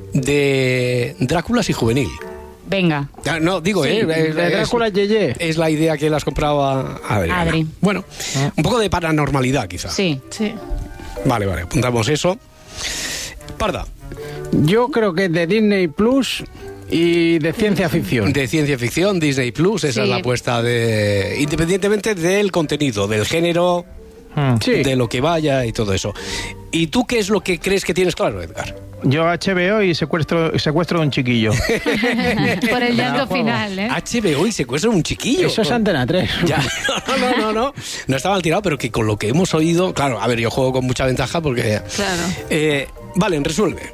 [SPEAKER 1] de Dráculas y juvenil.
[SPEAKER 9] Venga.
[SPEAKER 1] Ah, No, digo,
[SPEAKER 10] Sí,
[SPEAKER 1] eh,
[SPEAKER 10] de
[SPEAKER 1] es-
[SPEAKER 10] Drácula Yeye.
[SPEAKER 1] Es la idea que las compraba Adri.
[SPEAKER 9] Adri.
[SPEAKER 1] Bueno, un poco de paranormalidad, quizá.
[SPEAKER 9] Sí.
[SPEAKER 12] Sí.
[SPEAKER 1] Vale, vale, apuntamos eso. Parda.
[SPEAKER 10] Yo creo que es de Disney Plus y de ciencia ficción.
[SPEAKER 1] De ciencia ficción, Disney Plus, esa
[SPEAKER 12] Sí.
[SPEAKER 1] es la apuesta de. Independientemente del contenido, del género,
[SPEAKER 10] Sí.
[SPEAKER 1] de lo que vaya y todo eso. ¿Y tú qué es lo que crees que tienes claro, Edgar?
[SPEAKER 8] Yo H B O y secuestro, secuestro de un chiquillo.
[SPEAKER 12] Por el llanto
[SPEAKER 8] juego.
[SPEAKER 12] final, ¿eh?
[SPEAKER 1] H B O y secuestro de un chiquillo.
[SPEAKER 10] Eso es Antena tres.
[SPEAKER 1] Ya, no, no, no, no. No está mal tirado, pero que con lo que hemos oído. Claro, a ver, yo juego con mucha ventaja porque.
[SPEAKER 12] Claro.
[SPEAKER 1] Eh, vale, resuelve.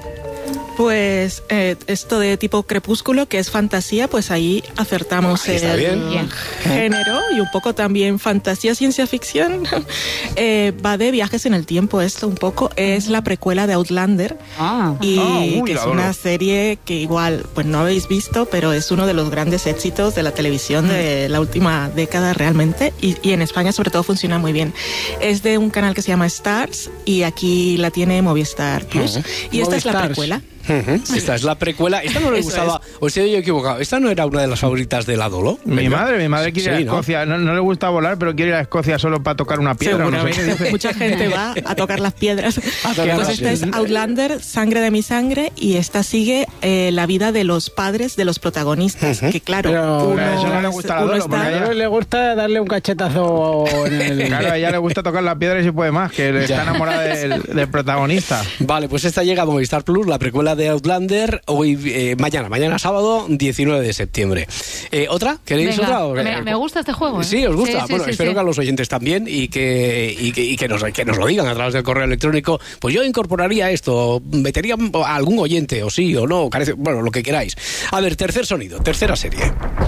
[SPEAKER 11] Pues eh, esto de tipo Crepúsculo, que es fantasía, pues ahí acertamos
[SPEAKER 1] Ahí está
[SPEAKER 11] el
[SPEAKER 1] bien.
[SPEAKER 9] Bien.
[SPEAKER 11] género y un poco también fantasía, ciencia ficción. Eh, va de viajes en el tiempo esto un poco. Es la precuela de Outlander
[SPEAKER 9] Ah.
[SPEAKER 11] y
[SPEAKER 8] Ah, uy,
[SPEAKER 11] que
[SPEAKER 8] la
[SPEAKER 11] es
[SPEAKER 8] adoro.
[SPEAKER 11] una serie que igual pues no habéis visto, pero es uno de los grandes éxitos de la televisión de la última década realmente y, y en España sobre todo funciona muy bien. Es de un canal que se llama Stars y aquí la tiene Movistar Plus y esta es la
[SPEAKER 10] Movistars.
[SPEAKER 11] precuela.
[SPEAKER 1] Ujú. Esta es la precuela. Esta no le
[SPEAKER 11] Eso
[SPEAKER 1] gustaba. O estoy yo equivocado. Esta no era una de las favoritas de la Dolo.
[SPEAKER 8] Mi madre, mi madre quiere
[SPEAKER 1] Sí,
[SPEAKER 8] ir a
[SPEAKER 1] ¿no?
[SPEAKER 8] Escocia. No, no le gusta volar, pero quiere ir a Escocia solo para tocar una piedra. o no sé qué
[SPEAKER 11] Seguramente
[SPEAKER 8] dice.
[SPEAKER 11] mucha gente va a tocar las piedras.
[SPEAKER 1] tocar
[SPEAKER 11] Pues
[SPEAKER 1] las
[SPEAKER 11] esta es
[SPEAKER 1] piedras.
[SPEAKER 11] Outlander, Sangre de mi sangre, y esta sigue eh, la vida de los padres de los protagonistas. Que claro,
[SPEAKER 10] Pero
[SPEAKER 11] uno,
[SPEAKER 8] a eso no le gusta la
[SPEAKER 11] uno
[SPEAKER 8] Dolo,
[SPEAKER 11] está-
[SPEAKER 8] porque
[SPEAKER 10] A ella le gusta darle un cachetazo en el...
[SPEAKER 8] Claro, a ella le gusta tocar la piedra y si puede más, que está enamorada del, del protagonista.
[SPEAKER 1] Vale, pues esta llega a Movistar Plus, la precuela de Outlander, hoy, eh, mañana, mañana sábado, diecinueve de septiembre. Eh, ¿Otra? ¿Queréis
[SPEAKER 12] Venga,
[SPEAKER 1] otra? o-
[SPEAKER 12] me, me gusta este juego, ¿eh?
[SPEAKER 1] Sí, os gusta.
[SPEAKER 12] Sí, sí,
[SPEAKER 1] bueno,
[SPEAKER 12] sí,
[SPEAKER 1] espero
[SPEAKER 12] sí.
[SPEAKER 1] que a los oyentes también y que, y que, y que nos, que nos lo digan a través del correo electrónico. Pues yo incorporaría esto, metería a algún oyente, o sí, o no, carece- bueno, lo que queráis. A ver, tercer sonido, tercera serie.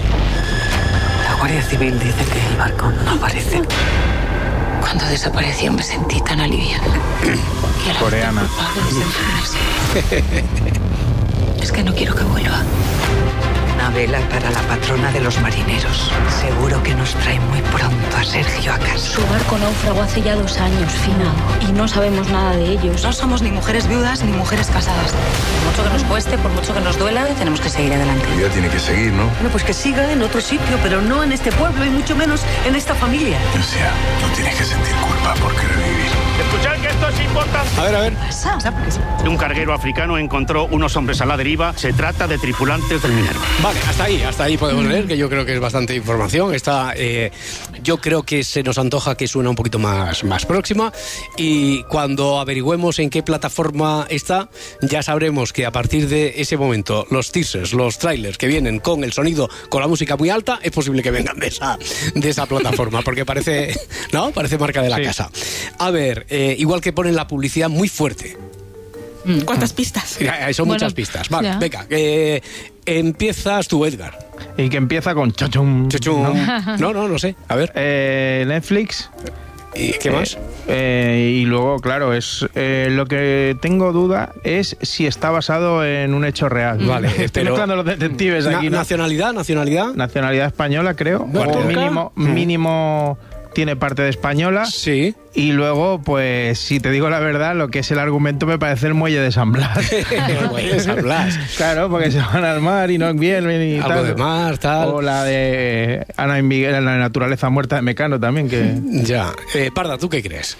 [SPEAKER 15] La Guardia Civil dice que el barco no aparece. Cuando desapareció me sentí tan aliviada. Que la
[SPEAKER 8] Coreana.
[SPEAKER 15] culpable es el Es que no quiero que vuelva. Una vela para la patrona de los marineros. Seguro que nos trae muy pronto a Sergio a casa.
[SPEAKER 16] Su barco naufragó hace ya dos años, Fina, y no sabemos nada de ellos.
[SPEAKER 13] No somos ni mujeres viudas ni mujeres casadas. Por mucho que nos cueste, por mucho que nos duela, tenemos que seguir adelante.
[SPEAKER 14] Tu vida tiene que seguir, ¿no?
[SPEAKER 13] Bueno, pues que siga en otro sitio, pero no en este pueblo y mucho menos en esta familia.
[SPEAKER 14] O sea, no tienes que sentir culpa por querer vivir.
[SPEAKER 17] Escuchad que esto es importante.
[SPEAKER 1] A ver, a ver.
[SPEAKER 17] Un carguero africano encontró unos hombres a la deriva. Se trata de tripulantes del Minerva.
[SPEAKER 1] Vale, hasta ahí, hasta ahí podemos leer, que yo creo que es bastante información. Está, eh, yo creo que se nos antoja que suena un poquito más, más próxima. Y cuando averigüemos en qué plataforma está, ya sabremos que a partir de ese momento, los teasers, los trailers que vienen con el sonido, con la música muy alta, es posible que vengan de esa, de esa plataforma, porque parece, ¿no? Parece marca de la
[SPEAKER 8] Sí.
[SPEAKER 1] casa. A ver, eh, igual que ponen la publicidad muy fuerte.
[SPEAKER 11] ¿Cuántas pistas?
[SPEAKER 1] Ya, Son
[SPEAKER 11] Bueno,
[SPEAKER 1] muchas pistas. Vale,
[SPEAKER 11] ya.
[SPEAKER 1] venga, eh, empiezas tú, Edgar.
[SPEAKER 8] Y que empieza con chochum.
[SPEAKER 1] ¿no? no, no, no sé. A ver.
[SPEAKER 8] Eh, Netflix.
[SPEAKER 1] ¿Y qué más?
[SPEAKER 8] Eh, eh, y luego, claro, es eh, lo que tengo duda es si está basado en un hecho real.
[SPEAKER 1] Vale,
[SPEAKER 8] Estoy
[SPEAKER 1] pero-
[SPEAKER 8] mezclando los detectives
[SPEAKER 1] Na-
[SPEAKER 8] aquí, ¿no?
[SPEAKER 1] nacionalidad, nacionalidad.
[SPEAKER 8] Nacionalidad española, creo.
[SPEAKER 1] Parte
[SPEAKER 8] O
[SPEAKER 1] de-
[SPEAKER 8] mínimo,
[SPEAKER 1] Mm.
[SPEAKER 8] mínimo tiene parte de española.
[SPEAKER 1] Sí.
[SPEAKER 8] Y luego, pues, si te digo la verdad, lo que es el argumento me parece el muelle de San Blas.
[SPEAKER 1] El muelle de San Blas.
[SPEAKER 8] Claro, porque se van al mar y no vienen y
[SPEAKER 1] Algo
[SPEAKER 8] tal.
[SPEAKER 1] de mar, tal.
[SPEAKER 8] O la de Ana y Miguel en la naturaleza muerta de Mecano también, que...
[SPEAKER 1] Ya. Eh, Parda, ¿tú qué crees?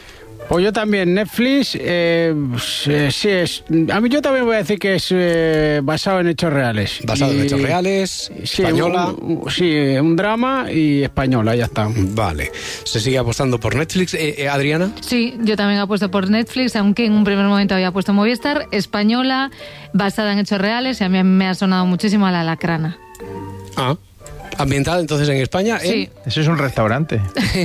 [SPEAKER 10] Pues yo también, Netflix, eh, sí es. A mí yo también voy a decir que es eh, basado en hechos reales.
[SPEAKER 1] Basado
[SPEAKER 10] y,
[SPEAKER 1] en hechos reales,
[SPEAKER 10] sí,
[SPEAKER 1] española.
[SPEAKER 10] Un, sí, un drama y española, ya está.
[SPEAKER 1] Vale. Se sigue apostando por Netflix. Eh, eh, Adriana.
[SPEAKER 12] Sí, yo también apuesto por Netflix, aunque en un primer momento había puesto Movistar, española, basada en hechos reales, y a mí me ha sonado muchísimo a La Lacrana.
[SPEAKER 1] Ah. Ambientada entonces en España.
[SPEAKER 12] Sí.
[SPEAKER 1] ¿eh?
[SPEAKER 8] Eso es un restaurante.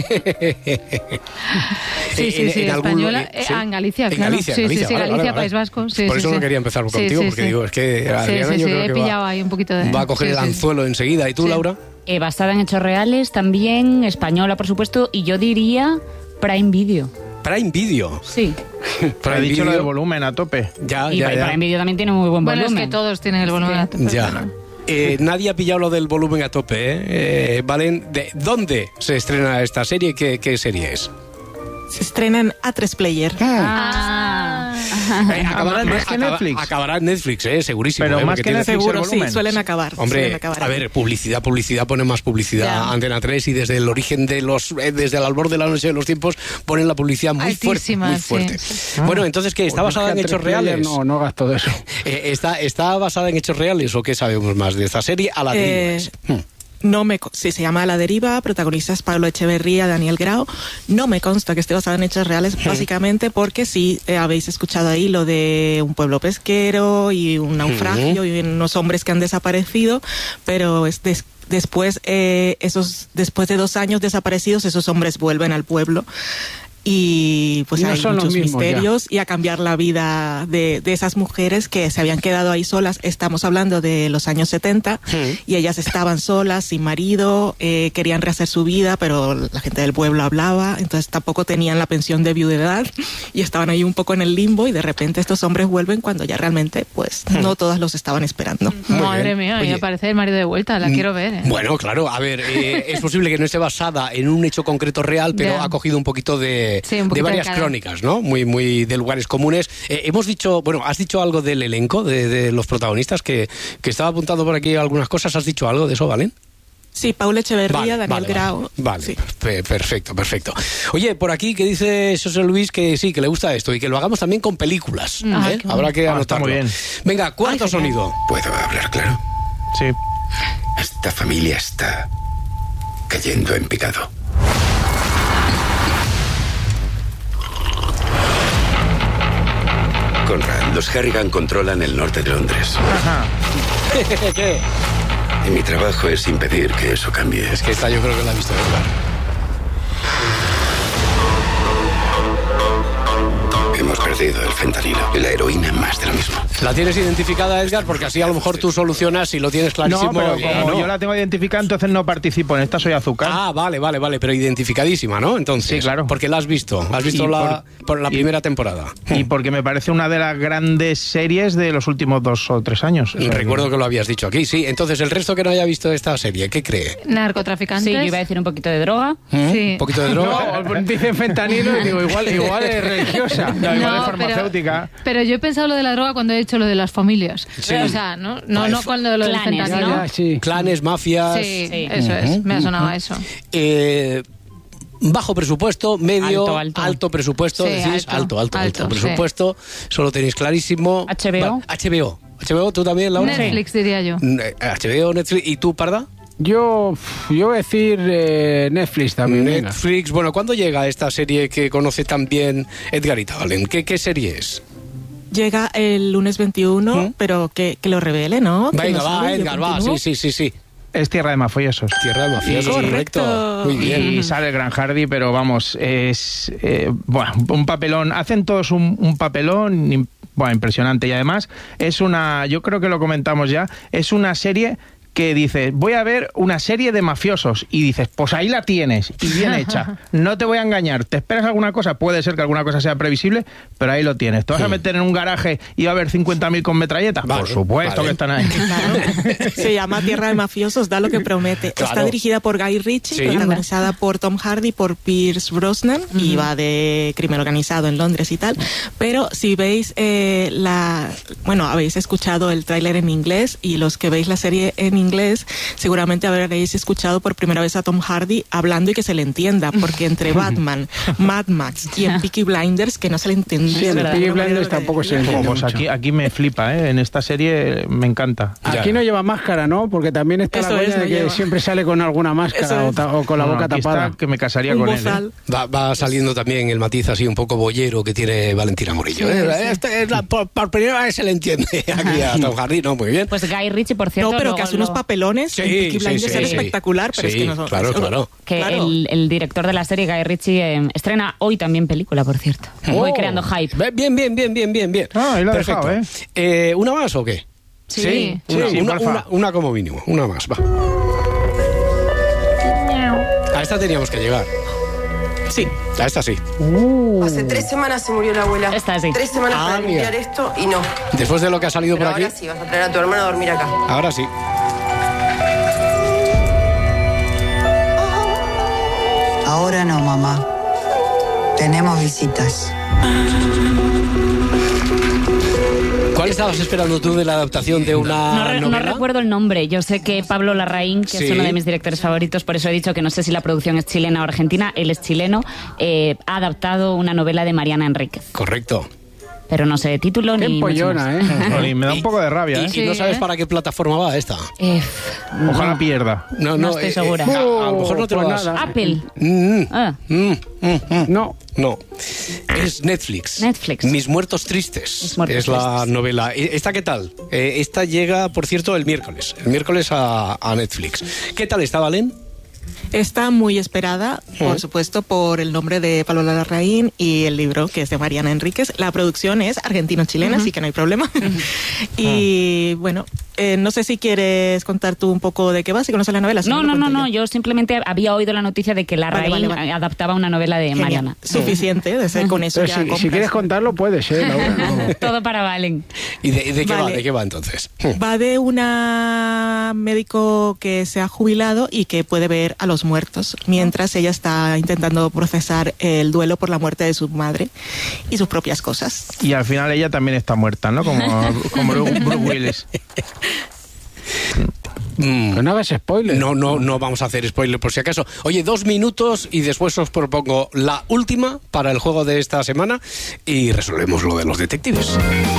[SPEAKER 12] sí, sí, sí,
[SPEAKER 1] en
[SPEAKER 12] española.
[SPEAKER 1] Algún,
[SPEAKER 12] eh,
[SPEAKER 1] ¿sí?
[SPEAKER 12] Ah, en Galicia,
[SPEAKER 1] en
[SPEAKER 12] claro.
[SPEAKER 1] Galicia,
[SPEAKER 12] sí,
[SPEAKER 1] Galicia,
[SPEAKER 12] sí, sí,
[SPEAKER 1] vale,
[SPEAKER 12] Galicia,
[SPEAKER 1] vale, vale.
[SPEAKER 12] País Vasco. Sí,
[SPEAKER 1] Por
[SPEAKER 12] sí,
[SPEAKER 1] eso
[SPEAKER 12] sí.
[SPEAKER 1] no quería empezar contigo,
[SPEAKER 12] sí, sí,
[SPEAKER 1] porque
[SPEAKER 12] sí.
[SPEAKER 1] digo, es que Adriana
[SPEAKER 12] sí, sí,
[SPEAKER 1] yo
[SPEAKER 12] sí,
[SPEAKER 1] creo
[SPEAKER 12] he
[SPEAKER 1] que
[SPEAKER 12] pillado
[SPEAKER 1] va,
[SPEAKER 12] ahí un poquito de...
[SPEAKER 1] va a coger
[SPEAKER 12] sí,
[SPEAKER 1] el
[SPEAKER 12] sí.
[SPEAKER 1] anzuelo enseguida. ¿Y tú,
[SPEAKER 12] Sí.
[SPEAKER 1] Laura?
[SPEAKER 9] Eh, basada en hechos reales, también española, por supuesto, y yo diría Prime Video.
[SPEAKER 1] Prime Video.
[SPEAKER 9] Sí.
[SPEAKER 8] Pero ha dicho lo del volumen a tope.
[SPEAKER 1] Ya,
[SPEAKER 9] y
[SPEAKER 1] ya, ya.
[SPEAKER 9] Prime Video también tiene muy buen
[SPEAKER 12] Bueno,
[SPEAKER 9] volumen.
[SPEAKER 12] es que todos tienen el volumen a tope.
[SPEAKER 1] Ya. Eh, nadie ha pillado lo del volumen a tope, ¿eh? Eh, Valen, ¿de dónde se estrena esta serie? ¿Qué, qué serie es?
[SPEAKER 11] Se estrena en A tres Player.
[SPEAKER 12] Ah.
[SPEAKER 1] Eh, acabará, en,
[SPEAKER 8] más que
[SPEAKER 1] acaba-
[SPEAKER 8] Netflix.
[SPEAKER 1] acabará en Netflix, eh, segurísimo.
[SPEAKER 8] Pero
[SPEAKER 1] eh,
[SPEAKER 8] más
[SPEAKER 1] porque
[SPEAKER 8] que
[SPEAKER 1] tiene-
[SPEAKER 8] Netflix.
[SPEAKER 11] Seguro,
[SPEAKER 8] el
[SPEAKER 11] sí,
[SPEAKER 8] volumen.
[SPEAKER 11] suelen acabar.
[SPEAKER 1] Hombre,
[SPEAKER 11] suelen acabar
[SPEAKER 1] a
[SPEAKER 11] ahí.
[SPEAKER 1] ver, publicidad, publicidad, pone más publicidad.
[SPEAKER 12] Ya.
[SPEAKER 1] Antena tres y desde el origen de los, eh, desde el albor de la noche de los tiempos, ponen la publicidad muy fuerte,
[SPEAKER 12] Altísima,
[SPEAKER 1] muy
[SPEAKER 12] sí.
[SPEAKER 1] fuerte. Bueno, entonces, ¿qué? ¿Está
[SPEAKER 10] Pues
[SPEAKER 1] basada
[SPEAKER 10] es que
[SPEAKER 1] en
[SPEAKER 10] a
[SPEAKER 1] hechos
[SPEAKER 10] tres player
[SPEAKER 1] reales?
[SPEAKER 10] No, no gasto de eso.
[SPEAKER 1] Eh, ¿está, ¿Está basada en hechos reales o qué sabemos más de esta serie? A la deriva.
[SPEAKER 11] Eh,
[SPEAKER 1] es. Hmm.
[SPEAKER 11] No me, co- sí, se llama A la Deriva, protagonistas Pablo Echeverría, Daniel Grau. No me consta que esté basado en hechos reales, básicamente porque sí eh, habéis escuchado ahí lo de un pueblo pesquero y un naufragio y unos hombres que han desaparecido, pero es des- después, eh, esos, después de dos años desaparecidos, esos hombres vuelven al pueblo. Y pues
[SPEAKER 10] Y no
[SPEAKER 11] hay
[SPEAKER 10] son los
[SPEAKER 11] muchos
[SPEAKER 10] mismos
[SPEAKER 11] misterios y a cambiar la vida de, de esas mujeres que se habían quedado ahí solas. Estamos hablando de los años setenta y ellas estaban solas, sin marido, eh, querían rehacer su vida, pero la gente del pueblo hablaba, entonces tampoco tenían la pensión de viudedad y estaban ahí un poco en el limbo y de repente estos hombres vuelven cuando ya realmente pues no todas los estaban esperando.
[SPEAKER 12] Madre mía,
[SPEAKER 1] Oye.
[SPEAKER 12] me aparece el marido de vuelta, la quiero ver. ¿eh?
[SPEAKER 1] Bueno, claro, a ver, eh, es posible que no esté basada en un hecho concreto real, pero
[SPEAKER 12] Ya.
[SPEAKER 1] ha cogido un poquito de,
[SPEAKER 12] Sí, un
[SPEAKER 1] de
[SPEAKER 12] poquito de
[SPEAKER 1] varias
[SPEAKER 12] cada.
[SPEAKER 1] crónicas, ¿no? Muy, muy de lugares comunes. Eh, hemos dicho, bueno, has dicho algo del elenco, de, de los protagonistas, que, que estaba apuntando por aquí algunas cosas. ¿Has dicho algo de eso, Valen?
[SPEAKER 11] Sí, Paula Echeverría,
[SPEAKER 1] Vale,
[SPEAKER 11] Daniel
[SPEAKER 1] vale,
[SPEAKER 11] Grau.
[SPEAKER 1] Vale,
[SPEAKER 11] Sí.
[SPEAKER 1] pe- perfecto, perfecto. Oye, por aquí que dice José Luis que sí, que le gusta esto y que lo hagamos también con películas.
[SPEAKER 12] Ah,
[SPEAKER 1] ¿eh?
[SPEAKER 12] qué
[SPEAKER 1] Habrá que
[SPEAKER 8] Ah, está
[SPEAKER 1] anotarlo.
[SPEAKER 8] muy bien.
[SPEAKER 1] Venga, cuarto
[SPEAKER 11] Ay, genial.
[SPEAKER 1] sonido.
[SPEAKER 14] ¿Puedo hablar claro?
[SPEAKER 8] Sí.
[SPEAKER 14] Esta familia está cayendo en picado. Conrad, los Harrigan controlan el norte de Londres.
[SPEAKER 1] ¿Qué?
[SPEAKER 14] Y mi trabajo es impedir que eso cambie.
[SPEAKER 1] Es que esta yo creo que la he visto, ¿verdad?
[SPEAKER 14] Hemos perdido el fentanilo y la heroína, más de lo mismo.
[SPEAKER 1] ¿La tienes identificada, Edgar? Porque así a lo mejor tú solucionas y lo tienes clarísimo.
[SPEAKER 8] No, pero
[SPEAKER 1] y-
[SPEAKER 8] como
[SPEAKER 1] ¿no?
[SPEAKER 8] yo la tengo identificada, entonces no participo. En esta soy azúcar.
[SPEAKER 1] Ah, vale, vale, vale, pero identificadísima, ¿no? Entonces,
[SPEAKER 8] Sí, claro.
[SPEAKER 1] Porque la has visto, has visto
[SPEAKER 8] Y
[SPEAKER 1] la, por la
[SPEAKER 8] y-
[SPEAKER 1] primera temporada.
[SPEAKER 8] Y porque me parece una de las grandes series de los últimos dos o tres años. O sea,
[SPEAKER 1] Recuerdo que lo habías dicho aquí, sí. Entonces, el resto que no haya visto esta serie, ¿qué cree?
[SPEAKER 12] Narcotraficantes.
[SPEAKER 9] Sí, yo iba a decir un poquito de droga.
[SPEAKER 1] ¿Mm?
[SPEAKER 12] Sí.
[SPEAKER 1] ¿Un poquito de droga?
[SPEAKER 10] No, dicen fentanilo y digo, igual, igual es religiosa.
[SPEAKER 8] No, igual
[SPEAKER 12] No,
[SPEAKER 8] es farmacéutica.
[SPEAKER 12] Pero yo he pensado lo de la droga cuando he hecho lo de las familias.
[SPEAKER 1] Sí.
[SPEAKER 12] O sea, no, no,
[SPEAKER 1] Vale.
[SPEAKER 12] no cuando lo del
[SPEAKER 9] Clanes,
[SPEAKER 12] fentanilo.
[SPEAKER 10] Ya, ya, sí.
[SPEAKER 1] Clanes, mafias.
[SPEAKER 12] Sí,
[SPEAKER 9] Sí.
[SPEAKER 12] eso es. Me ha sonado a eso.
[SPEAKER 1] Eh, bajo presupuesto, medio,
[SPEAKER 9] Alto, alto.
[SPEAKER 1] presupuesto,
[SPEAKER 12] Sí,
[SPEAKER 1] decís, alto,
[SPEAKER 12] alto,
[SPEAKER 1] alto, alto,
[SPEAKER 12] alto,
[SPEAKER 1] presupuesto, solo tenéis clarísimo.
[SPEAKER 9] H B O.
[SPEAKER 1] Va- H B O. H B O, ¿tú también, Laura?
[SPEAKER 12] Netflix, diría yo.
[SPEAKER 1] Mm, eh, H B O, Netflix, ¿y tú, Parda?
[SPEAKER 10] Yo, yo voy a decir eh, Netflix también. venga.
[SPEAKER 1] Netflix, bueno, ¿cuándo llega esta serie que conoce también Edgarita Valen? ¿Qué, qué serie es?
[SPEAKER 11] Llega el lunes veintiuno, pero que, que lo revele, ¿no? Que
[SPEAKER 1] Venga,
[SPEAKER 11] no
[SPEAKER 1] va,
[SPEAKER 11] sabe, yo
[SPEAKER 1] Edgar, va,
[SPEAKER 11] continúo.
[SPEAKER 1] sí, sí, sí, sí.
[SPEAKER 8] Es Tierra de Mafiosos.
[SPEAKER 1] Tierra de mafiosos,
[SPEAKER 11] Correcto.
[SPEAKER 1] correcto. Muy bien.
[SPEAKER 8] Y sale el Gran Hardy, pero vamos, es eh, bueno, un papelón. Hacen todos un, un papelón im- bueno, impresionante. Y además es una, yo creo que lo comentamos ya, es una serie que dices, voy a ver una serie de mafiosos, y dices, pues ahí la tienes, y bien hecha. No te voy a engañar. ¿Te esperas alguna cosa? Puede ser que alguna cosa sea previsible, pero ahí lo tienes. ¿Te vas a meter en un garaje y va a haber cincuenta mil con metralletas?
[SPEAKER 1] Vale,
[SPEAKER 8] Por supuesto
[SPEAKER 1] vale.
[SPEAKER 8] que están ahí.
[SPEAKER 11] Claro. Se llama Tierra de Mafiosos, da lo que promete.
[SPEAKER 1] Claro.
[SPEAKER 11] Está dirigida por Guy Ritchie,
[SPEAKER 1] Sí.
[SPEAKER 11] protagonizada por Tom Hardy, por Pierce Brosnan, y va de crimen organizado en Londres y tal. Pero si veis eh, la... Bueno, habéis escuchado el tráiler en inglés, y los que veis la serie en inglés, seguramente habréis escuchado por primera vez a Tom Hardy hablando y que se le entienda, porque entre Batman, Mad Max y en Peaky Blinders, que no se le entiende.
[SPEAKER 10] Sí, en Peaky Blinders tampoco se le entiende
[SPEAKER 8] Pues aquí, aquí me flipa, ¿eh? En esta serie me encanta.
[SPEAKER 10] Aquí ya. No lleva máscara, ¿no? Porque también está Eso la coña de que lleva. siempre sale con alguna máscara o, ta, o con la no, boca tapada.
[SPEAKER 8] Está que me casaría Un con bozal. él. ¿eh?
[SPEAKER 1] Va, va saliendo también el matiz así un poco boyero que tiene Valentina Murillo. Sí, ¿eh? sí. Este es la, por, por primera vez se le entiende aquí a Tom Hardy, ¿no? Muy bien.
[SPEAKER 9] Pues Guy Ritchie, por cierto...
[SPEAKER 11] No, pero que hace unos papelones sí, en Peaky Blinders sí, sí, es sí. espectacular, pero
[SPEAKER 1] sí,
[SPEAKER 11] es que no son...
[SPEAKER 1] claro, claro.
[SPEAKER 9] Que
[SPEAKER 11] claro.
[SPEAKER 9] El, el director de la serie, Guy Ritchie, eh, estrena hoy también película, por cierto. Oh. Voy creando hype.
[SPEAKER 1] Bien, bien, bien, bien, bien, bien.
[SPEAKER 8] Ah, ahí lo he
[SPEAKER 1] Perfecto.
[SPEAKER 8] dejado, ¿eh?
[SPEAKER 1] ¿eh? ¿Una más o qué?
[SPEAKER 9] Sí.
[SPEAKER 1] Sí,
[SPEAKER 8] sí,
[SPEAKER 1] una,
[SPEAKER 8] sí,
[SPEAKER 1] una, una, una como mínimo, una más, va. A esta teníamos que llegar.
[SPEAKER 11] Sí.
[SPEAKER 1] A esta sí.
[SPEAKER 18] Uh. Hace tres semanas se murió la abuela.
[SPEAKER 9] Esta sí.
[SPEAKER 18] Tres semanas
[SPEAKER 1] ah,
[SPEAKER 18] para
[SPEAKER 1] mira.
[SPEAKER 18] limpiar esto y no.
[SPEAKER 1] Después de lo que ha salido
[SPEAKER 18] Pero
[SPEAKER 1] por aquí.
[SPEAKER 18] ahora sí, vas a traer a tu hermano a dormir acá.
[SPEAKER 1] Ahora sí.
[SPEAKER 19] Ahora no, mamá. Tenemos visitas.
[SPEAKER 1] ¿Cuál estabas esperando tú de la adaptación de una
[SPEAKER 9] no, re,
[SPEAKER 1] novela?
[SPEAKER 9] No recuerdo el nombre. Yo sé que Pablo Larraín, que sí. es uno de mis directores favoritos, por eso he dicho que no sé si la producción es chilena o argentina, él es chileno, eh, ha adaptado una novela de Mariana Enríquez.
[SPEAKER 1] Correcto.
[SPEAKER 9] Pero no sé título
[SPEAKER 10] Qué
[SPEAKER 9] ni
[SPEAKER 10] pollona,
[SPEAKER 9] mucho más.
[SPEAKER 10] ¿eh?
[SPEAKER 8] Me da un poco de rabia,
[SPEAKER 1] ¿Y,
[SPEAKER 8] ¿eh?
[SPEAKER 1] y no sabes para qué plataforma va esta?
[SPEAKER 9] Eh,
[SPEAKER 8] Ojalá
[SPEAKER 9] no.
[SPEAKER 8] pierda.
[SPEAKER 1] No, no,
[SPEAKER 9] no estoy
[SPEAKER 1] eh,
[SPEAKER 9] segura.
[SPEAKER 1] Eh, a, a lo mejor no te
[SPEAKER 10] pues
[SPEAKER 1] lo das.
[SPEAKER 10] nada.
[SPEAKER 9] Apple.
[SPEAKER 1] Mm,
[SPEAKER 9] Ah.
[SPEAKER 1] mm, mm, mm.
[SPEAKER 10] No.
[SPEAKER 1] No. Es Netflix.
[SPEAKER 9] Netflix.
[SPEAKER 1] Mis muertos tristes.
[SPEAKER 9] Mis muertos
[SPEAKER 1] es la
[SPEAKER 9] tristes.
[SPEAKER 1] novela. ¿Esta qué tal? Eh, esta llega, por cierto, el miércoles. El miércoles a, a Netflix. ¿Qué tal está, Valen?
[SPEAKER 11] Está muy esperada, por
[SPEAKER 1] Mm.
[SPEAKER 11] supuesto, por el nombre de Pablo Larraín y el libro, que es de Mariana Enríquez. La producción es argentino-chilena, uh-huh. así que no hay problema. y bueno, eh, no sé si quieres contar tú un poco de qué va, si conoces la novela. Si
[SPEAKER 9] No, no,
[SPEAKER 11] no,
[SPEAKER 9] no, no, yo simplemente había oído la noticia de que Larraín
[SPEAKER 11] vale, vale, vale.
[SPEAKER 9] adaptaba una novela de
[SPEAKER 11] Genial.
[SPEAKER 9] Mariana.
[SPEAKER 11] Suficiente, de ser con eso
[SPEAKER 10] Pero
[SPEAKER 11] ya
[SPEAKER 10] si,
[SPEAKER 11] compras.
[SPEAKER 10] si quieres contarlo, puedes, ¿eh, Laura? No.
[SPEAKER 9] Todo para Valen.
[SPEAKER 1] ¿Y de, de qué
[SPEAKER 11] Vale.
[SPEAKER 1] va? ¿De qué va entonces?
[SPEAKER 11] Va de una médico que se ha jubilado y que puede ver a los muertos, mientras ella está intentando procesar el duelo por la muerte de su madre y sus propias cosas.
[SPEAKER 8] Y al final ella también está muerta, ¿no? Como, como Bruce Willis.
[SPEAKER 1] Mm.
[SPEAKER 10] Pero no hagas spoiler.
[SPEAKER 1] No, no, no vamos a hacer spoiler por si acaso. Oye, dos minutos y después os propongo la última para el juego de esta semana y resolvemos lo de los detectives.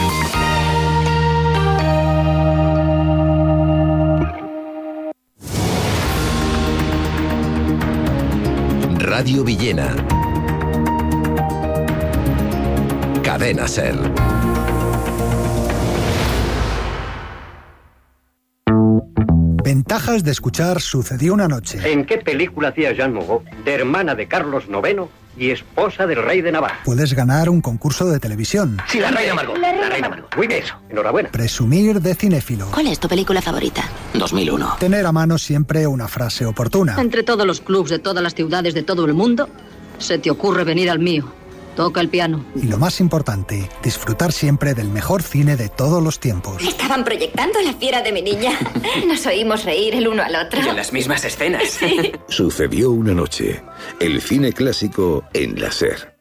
[SPEAKER 20] Radio Villena. Cadena Ser.
[SPEAKER 21] Ventajas de escuchar Sucedió una noche.
[SPEAKER 22] ¿En qué película hacía Jean Moreau, de hermana de Carlos noveno y esposa del rey de Navarra?
[SPEAKER 21] Puedes ganar un concurso de televisión.
[SPEAKER 22] Sí, la reina Margot. La reina, la reina Margot. Muy bien, eso. Enhorabuena.
[SPEAKER 21] Presumir de cinéfilo.
[SPEAKER 23] ¿Cuál es tu película favorita?
[SPEAKER 22] dos mil uno.
[SPEAKER 21] Tener a mano siempre una frase oportuna.
[SPEAKER 23] Entre todos los clubs de todas las ciudades de todo el mundo, se te ocurre venir al mío. Toca el piano.
[SPEAKER 21] Y lo más importante, disfrutar siempre del mejor cine de todos los tiempos.
[SPEAKER 24] Estaban proyectando La fiera de mi niña. Nos oímos reír el uno al otro.
[SPEAKER 14] Y en las mismas escenas.
[SPEAKER 24] Sí.
[SPEAKER 6] Sucedió una noche. El cine clásico en la Ser.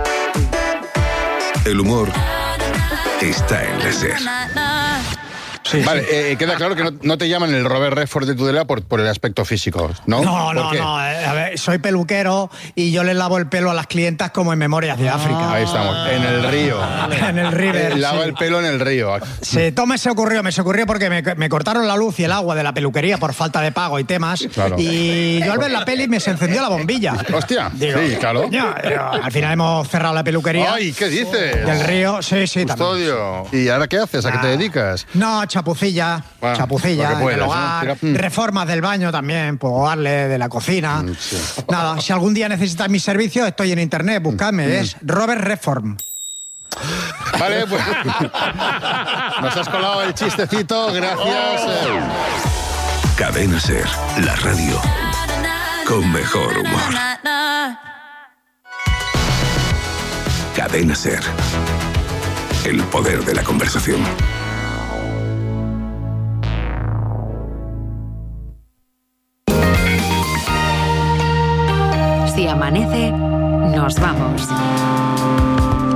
[SPEAKER 6] El humor está en la Ser.
[SPEAKER 25] Sí, vale, sí. Eh, queda claro que no, no te llaman el Robert Redford de Tudela por, por el aspecto físico, ¿no?
[SPEAKER 26] No, no,
[SPEAKER 25] qué?
[SPEAKER 26] no. A ver, soy peluquero y yo les lavo el pelo a las clientas como en Memorias de África.
[SPEAKER 25] Ahí estamos, en el río.
[SPEAKER 26] En el river.
[SPEAKER 25] Lava
[SPEAKER 26] sí.
[SPEAKER 25] el pelo en el río.
[SPEAKER 26] Sí, todo me se ocurrió, me se ocurrió porque me, me cortaron la luz y el agua de la peluquería por falta de pago y temas.
[SPEAKER 25] Claro.
[SPEAKER 26] Y yo al ver la peli me se encendió la bombilla.
[SPEAKER 25] Hostia,
[SPEAKER 26] Digo,
[SPEAKER 25] sí, claro.
[SPEAKER 26] Ya, al final hemos cerrado la peluquería.
[SPEAKER 25] Ay, ¿qué dices?
[SPEAKER 26] Del río, sí, sí,
[SPEAKER 25] Custodio.
[SPEAKER 26] también.
[SPEAKER 25] ¿Y ahora qué haces? ¿A qué te dedicas?
[SPEAKER 26] No, chapucilla.
[SPEAKER 25] Ah,
[SPEAKER 26] chapucilla
[SPEAKER 25] lo que puedas,
[SPEAKER 26] en el hogar,
[SPEAKER 25] ¿no?
[SPEAKER 26] reformas del baño también, puedo darle de la cocina.
[SPEAKER 25] Mm, sí.
[SPEAKER 26] Nada, si algún día necesitas mis servicios, estoy en internet, buscadme,
[SPEAKER 25] Mm.
[SPEAKER 26] es Robert Reform.
[SPEAKER 25] Vale, pues nos has colado el chistecito, gracias. Oh.
[SPEAKER 6] Cadena Ser, la radio con mejor humor. Cadena Ser, el poder de la conversación.
[SPEAKER 7] Si amanece, nos vamos.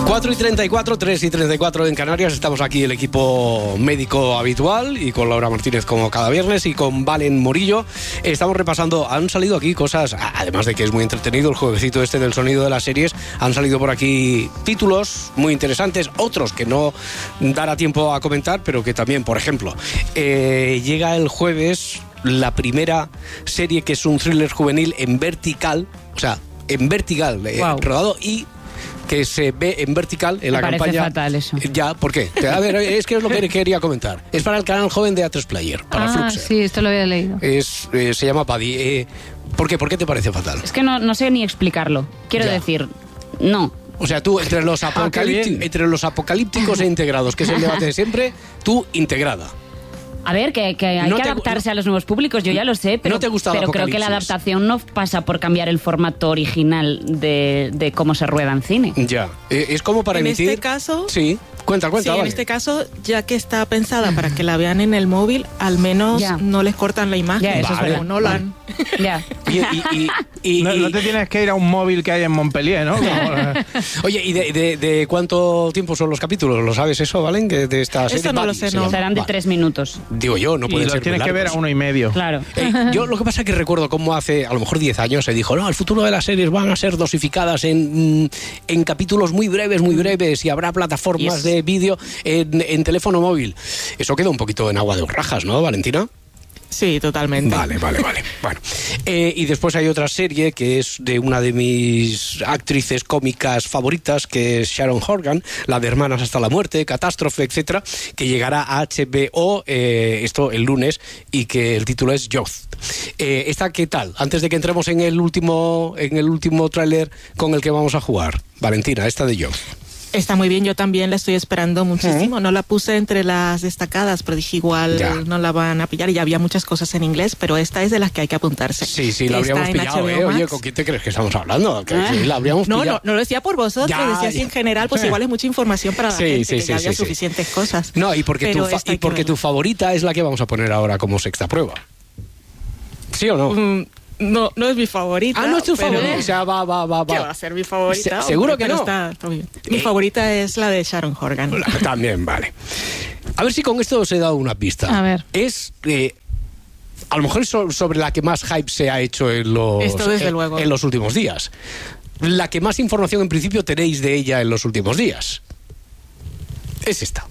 [SPEAKER 1] cuatro y treinta y cuatro, tres y treinta y cuatro en Canarias. Estamos aquí el equipo médico habitual y con Laura Martínez como cada viernes y con Valen Morillo. Estamos repasando, han salido aquí cosas, además de que es muy entretenido el jueguecito este del sonido de las series, han salido por aquí títulos muy interesantes, otros que no dará tiempo a comentar, pero que también, por ejemplo, eh, llega el jueves la primera serie que es un thriller juvenil en vertical, o sea, en vertical, eh, wow. rodado y que se ve en vertical en
[SPEAKER 9] Me
[SPEAKER 1] la
[SPEAKER 9] parece
[SPEAKER 1] campaña.
[SPEAKER 9] fatal eso.
[SPEAKER 1] Ya, ¿por qué? A ver, es que es lo que quería comentar. Es para el canal joven de A tres Player, para
[SPEAKER 12] ah,
[SPEAKER 1] Fluxer.
[SPEAKER 12] sí, esto lo había leído.
[SPEAKER 1] Es, eh, se llama Paddy. Eh, ¿Por qué? ¿Por qué te parece fatal?
[SPEAKER 9] Es que no, no sé ni explicarlo. Quiero
[SPEAKER 1] Ya.
[SPEAKER 9] decir, no.
[SPEAKER 1] O sea, tú, entre los, apocalípticos, entre los apocalípticos e integrados, que es el debate de siempre, tú integrada.
[SPEAKER 9] A ver, que, que hay
[SPEAKER 1] No
[SPEAKER 9] que
[SPEAKER 1] te-
[SPEAKER 9] adaptarse a los nuevos públicos, yo ya lo sé, pero,
[SPEAKER 1] ¿No te gusta el
[SPEAKER 9] pero creo que la
[SPEAKER 1] apocalipsis?
[SPEAKER 9] adaptación no pasa por cambiar el formato original de, de cómo se rueda en cine.
[SPEAKER 1] Ya. Eh, es como para
[SPEAKER 11] En
[SPEAKER 1] emitir...
[SPEAKER 11] este caso-
[SPEAKER 1] Sí, cuenta, cuenta,
[SPEAKER 11] Sí, en
[SPEAKER 1] vale.
[SPEAKER 11] este caso, ya que está pensada para que la vean en el móvil, al menos
[SPEAKER 9] Ya.
[SPEAKER 11] no les cortan la imagen.
[SPEAKER 9] Ya, eso es
[SPEAKER 11] como
[SPEAKER 9] verdad.
[SPEAKER 11] Nolan.
[SPEAKER 9] Ya.
[SPEAKER 1] Y- y- y- y-
[SPEAKER 8] No,
[SPEAKER 1] y-
[SPEAKER 8] no te tienes que ir a un móvil que hay en Montpellier, ¿no? Como-
[SPEAKER 1] Oye, ¿y de, de- de cuánto tiempo son los capítulos? ¿Lo sabes eso, Valen? Que de esta serie
[SPEAKER 11] Eso no lo
[SPEAKER 1] Buddy
[SPEAKER 11] sé,
[SPEAKER 1] se
[SPEAKER 11] no.
[SPEAKER 1] llama.
[SPEAKER 9] Serán de
[SPEAKER 1] Vale.
[SPEAKER 9] tres minutos.
[SPEAKER 1] Digo yo, no
[SPEAKER 8] y
[SPEAKER 1] pueden
[SPEAKER 8] los
[SPEAKER 1] ser
[SPEAKER 8] tienes
[SPEAKER 1] muy
[SPEAKER 8] que ver a
[SPEAKER 1] largos.
[SPEAKER 8] uno y medio.
[SPEAKER 9] Claro.
[SPEAKER 1] Eh, yo lo que pasa es que recuerdo cómo hace a lo mejor diez años se dijo, no, el futuro de las series van a ser dosificadas en, mm, en capítulos muy breves, muy breves y habrá plataformas
[SPEAKER 9] Yes.
[SPEAKER 1] de vídeo en, en teléfono móvil. Eso queda un poquito en agua de borrajas, ¿no, Valentina?
[SPEAKER 11] Sí, totalmente.
[SPEAKER 1] Vale, vale, vale. Bueno, eh, y después hay otra serie que es de una de mis actrices cómicas favoritas, que es Sharon Horgan, la de Hermanas hasta la muerte, Catástrofe, etcétera, que llegará a H B O eh, esto el lunes y que el título es Youth. Eh, ¿Esta qué tal? Antes de que entremos en el último en el último tráiler con el que vamos a jugar, Valentina, esta de Youth.
[SPEAKER 11] Está muy bien, yo también la estoy esperando muchísimo. No la puse entre las destacadas, pero dije igual
[SPEAKER 1] Ya.
[SPEAKER 11] no la van a pillar. Y ya había muchas cosas en inglés, pero esta es de las que hay que apuntarse.
[SPEAKER 1] Sí, sí, la habríamos
[SPEAKER 11] Está en
[SPEAKER 1] pillado,
[SPEAKER 11] H B O
[SPEAKER 1] ¿eh? Oye,
[SPEAKER 11] Max.
[SPEAKER 1] ¿con quién te crees que estamos hablando? Que sí, la habríamos
[SPEAKER 11] No,
[SPEAKER 1] pillado.
[SPEAKER 11] no, no lo decía por vosotros,
[SPEAKER 1] Ya,
[SPEAKER 11] decía así
[SPEAKER 1] ya.
[SPEAKER 11] en general, pues igual es mucha información para la
[SPEAKER 1] Sí,
[SPEAKER 11] gente,
[SPEAKER 1] sí,
[SPEAKER 11] que
[SPEAKER 1] sí,
[SPEAKER 11] ya
[SPEAKER 1] sí,
[SPEAKER 11] había
[SPEAKER 1] sí.
[SPEAKER 11] suficientes cosas.
[SPEAKER 1] No, y porque,
[SPEAKER 11] Pero
[SPEAKER 1] tu, fa-
[SPEAKER 11] esta
[SPEAKER 1] y
[SPEAKER 11] hay que
[SPEAKER 1] porque
[SPEAKER 11] verla.
[SPEAKER 1] tu favorita es la que vamos a poner ahora como sexta prueba. ¿Sí o no?
[SPEAKER 11] Mm, no, no es mi favorita.
[SPEAKER 1] Ah, no es tu
[SPEAKER 11] pero-
[SPEAKER 1] favorita. O sea, va, va, va,
[SPEAKER 11] ¿Qué
[SPEAKER 1] va.
[SPEAKER 11] va a ser mi favorita?
[SPEAKER 1] Se- ¿seguro
[SPEAKER 11] Hombre,
[SPEAKER 1] que
[SPEAKER 11] pero
[SPEAKER 1] no?
[SPEAKER 11] está- está muy bien. Mi
[SPEAKER 1] Eh.
[SPEAKER 11] favorita es la de Sharon Horgan.
[SPEAKER 1] También, vale. A ver si con esto os he dado una pista.
[SPEAKER 12] A ver.
[SPEAKER 1] Es... eh, a lo mejor es so- sobre la que más hype se ha hecho en los,
[SPEAKER 11] Esto desde
[SPEAKER 1] en-
[SPEAKER 11] luego.
[SPEAKER 1] en los últimos días. La que más información en principio tenéis de ella en los últimos días. Es esta.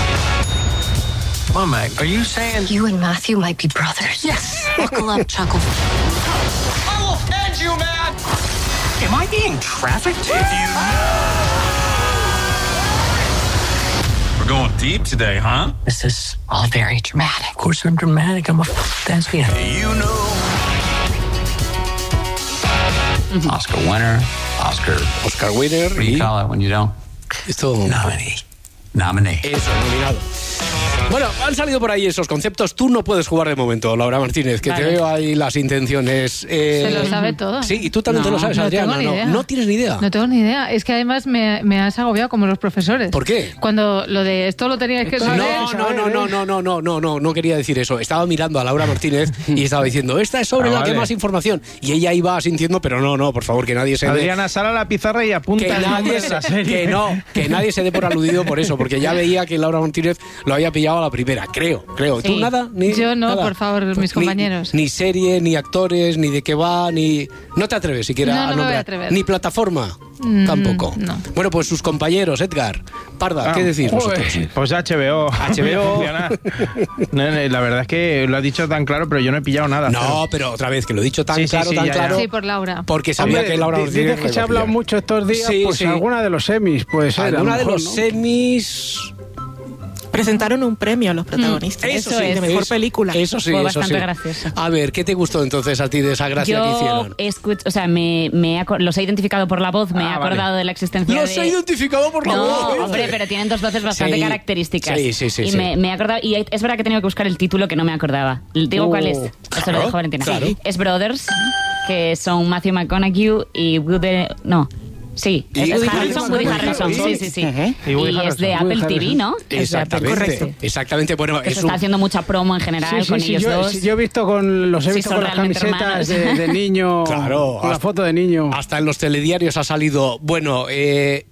[SPEAKER 2] Mom, Meg, are you saying
[SPEAKER 24] You and Matthew might be brothers.
[SPEAKER 2] Yes.
[SPEAKER 24] Buckle up, Chuckle.
[SPEAKER 2] I will end you, man? Am I being trafficked? If you We're going deep today, huh?
[SPEAKER 24] This is all very dramatic.
[SPEAKER 2] Of course I'm dramatic. I'm a thespian. You know. Oscar winner. Oscar.
[SPEAKER 1] Oscar winner
[SPEAKER 2] What do you
[SPEAKER 1] y
[SPEAKER 2] call it when you don't?
[SPEAKER 1] esto...
[SPEAKER 2] Nominee. Nominee.
[SPEAKER 1] Eso, nominado. Bueno, han salido por ahí esos conceptos. Tú no puedes jugar de momento, Laura Martínez, que
[SPEAKER 12] Vale.
[SPEAKER 1] te veo ahí las intenciones. eh,
[SPEAKER 12] Se lo sabe todo.
[SPEAKER 1] Sí, y tú también te
[SPEAKER 12] No,
[SPEAKER 1] lo sabes,
[SPEAKER 12] no
[SPEAKER 1] Adriana.
[SPEAKER 12] tengo ni
[SPEAKER 1] no,
[SPEAKER 12] idea.
[SPEAKER 1] no tienes ni idea.
[SPEAKER 12] No tengo ni idea. Es que además me, me has agobiado como los profesores.
[SPEAKER 1] ¿Por qué?
[SPEAKER 12] Cuando lo de esto lo teníais que saber.
[SPEAKER 1] No, no, no, no, no, no, no, no, no, no quería decir eso. Estaba mirando a Laura Martínez y estaba diciendo, esta es sobre
[SPEAKER 8] Ah,
[SPEAKER 1] la que
[SPEAKER 8] vale.
[SPEAKER 1] más información. Y ella iba asintiendo, pero no, no, por favor, que nadie se dé.
[SPEAKER 8] Adriana, sal a la pizarra y apunta
[SPEAKER 1] Que
[SPEAKER 8] el nombre
[SPEAKER 1] nadie,
[SPEAKER 8] de la
[SPEAKER 1] se,
[SPEAKER 8] serie.
[SPEAKER 1] que no, que nadie se dé por aludido por eso, porque ya veía que Laura Martínez lo había pillado a la primera, creo, creo. ¿Tú
[SPEAKER 12] Sí.
[SPEAKER 1] nada? Ni,
[SPEAKER 12] Yo no,
[SPEAKER 1] nada?
[SPEAKER 12] por favor, mis
[SPEAKER 1] Ni-
[SPEAKER 12] compañeros.
[SPEAKER 1] Ni, serie, ni actores, ni de qué va, ni... No te atreves siquiera
[SPEAKER 12] No, no
[SPEAKER 1] a
[SPEAKER 12] me voy a
[SPEAKER 1] nombrar.
[SPEAKER 12] atrever.
[SPEAKER 1] Ni plataforma,
[SPEAKER 12] Mm,
[SPEAKER 1] tampoco.
[SPEAKER 12] no.
[SPEAKER 1] Bueno, pues sus compañeros, Edgar, Parda, ¿qué
[SPEAKER 8] Ah,
[SPEAKER 1] decís
[SPEAKER 8] joder,
[SPEAKER 1] vosotros?
[SPEAKER 8] Pues H B O.
[SPEAKER 1] H B O.
[SPEAKER 8] Funciona. No, no, la verdad es que lo has dicho tan claro, pero yo no he pillado nada.
[SPEAKER 1] No, pero otra vez, que lo he dicho tan
[SPEAKER 8] Sí, sí,
[SPEAKER 1] claro,
[SPEAKER 8] sí,
[SPEAKER 1] tan
[SPEAKER 8] ya, ya.
[SPEAKER 1] claro,
[SPEAKER 12] Sí, por Laura.
[SPEAKER 1] porque sabía
[SPEAKER 10] Hombre,
[SPEAKER 1] que Laura
[SPEAKER 10] di-
[SPEAKER 1] Martínez
[SPEAKER 10] dices
[SPEAKER 1] lo
[SPEAKER 10] que se
[SPEAKER 1] iba
[SPEAKER 10] ha
[SPEAKER 1] a
[SPEAKER 10] hablado
[SPEAKER 1] pillar.
[SPEAKER 10] mucho estos días,
[SPEAKER 1] Sí,
[SPEAKER 10] pues
[SPEAKER 1] sí.
[SPEAKER 10] alguna de los semis puede ser. a lo
[SPEAKER 1] Alguna de
[SPEAKER 10] mejor,
[SPEAKER 1] los
[SPEAKER 10] ¿no?
[SPEAKER 1] semis...
[SPEAKER 11] Presentaron un premio a los protagonistas.
[SPEAKER 1] Eso,
[SPEAKER 11] sí,
[SPEAKER 1] sí,
[SPEAKER 11] de mejor
[SPEAKER 1] eso-
[SPEAKER 11] película.
[SPEAKER 1] Eso sí,
[SPEAKER 9] Fue
[SPEAKER 1] eso
[SPEAKER 9] bastante
[SPEAKER 1] sí.
[SPEAKER 9] gracioso.
[SPEAKER 1] A ver, ¿qué te gustó entonces a ti de esa gracia que
[SPEAKER 9] Yo
[SPEAKER 1] hicieron?
[SPEAKER 9] escucho, o sea, me, me he aco- los he identificado por la voz, me he
[SPEAKER 1] Ah,
[SPEAKER 9] acordado
[SPEAKER 1] vale.
[SPEAKER 9] de la existencia
[SPEAKER 1] Los
[SPEAKER 9] de...
[SPEAKER 1] he identificado por la
[SPEAKER 9] no,
[SPEAKER 1] voz. ¿eh?
[SPEAKER 9] hombre, pero tienen dos voces bastante
[SPEAKER 1] Sí.
[SPEAKER 9] características.
[SPEAKER 1] Sí, sí, sí,
[SPEAKER 9] Y
[SPEAKER 1] sí.
[SPEAKER 9] Me, me he acordado, y es verdad que he tenido que buscar el título que no me acordaba. Digo
[SPEAKER 1] Uh,
[SPEAKER 9] cuál es. Eso
[SPEAKER 1] claro,
[SPEAKER 9] lo dejo Valentina.
[SPEAKER 1] claro.
[SPEAKER 9] Es Brothers, que son Matthew McConaughey y Woody... No. Sí,
[SPEAKER 1] Y
[SPEAKER 9] es, es
[SPEAKER 1] Woody
[SPEAKER 9] Harrelson, Woody
[SPEAKER 1] Harrelson,
[SPEAKER 9] Harrelson,
[SPEAKER 1] sí.
[SPEAKER 9] sí, sí, sí.
[SPEAKER 1] Ujú.
[SPEAKER 8] Y Woody
[SPEAKER 9] Y es de
[SPEAKER 8] Harrelson.
[SPEAKER 9] Apple T V, ¿no? Es de Apple.
[SPEAKER 1] Exactamente.
[SPEAKER 11] Correcto.
[SPEAKER 1] Exactamente, bueno,
[SPEAKER 9] Que
[SPEAKER 1] es
[SPEAKER 9] se
[SPEAKER 1] un...
[SPEAKER 9] está haciendo mucha promo en general
[SPEAKER 10] Sí, sí,
[SPEAKER 9] con
[SPEAKER 10] sí,
[SPEAKER 9] ellos
[SPEAKER 10] yo,
[SPEAKER 9] dos.
[SPEAKER 10] sí, yo he visto con los he
[SPEAKER 9] Sí,
[SPEAKER 10] visto
[SPEAKER 9] son
[SPEAKER 10] con las
[SPEAKER 9] realmente
[SPEAKER 10] camisetas
[SPEAKER 9] hermanos.
[SPEAKER 10] de, de niño,
[SPEAKER 1] Claro,
[SPEAKER 10] con la
[SPEAKER 1] hasta-
[SPEAKER 10] foto de niño.
[SPEAKER 1] Hasta en los telediarios ha salido, bueno, eh,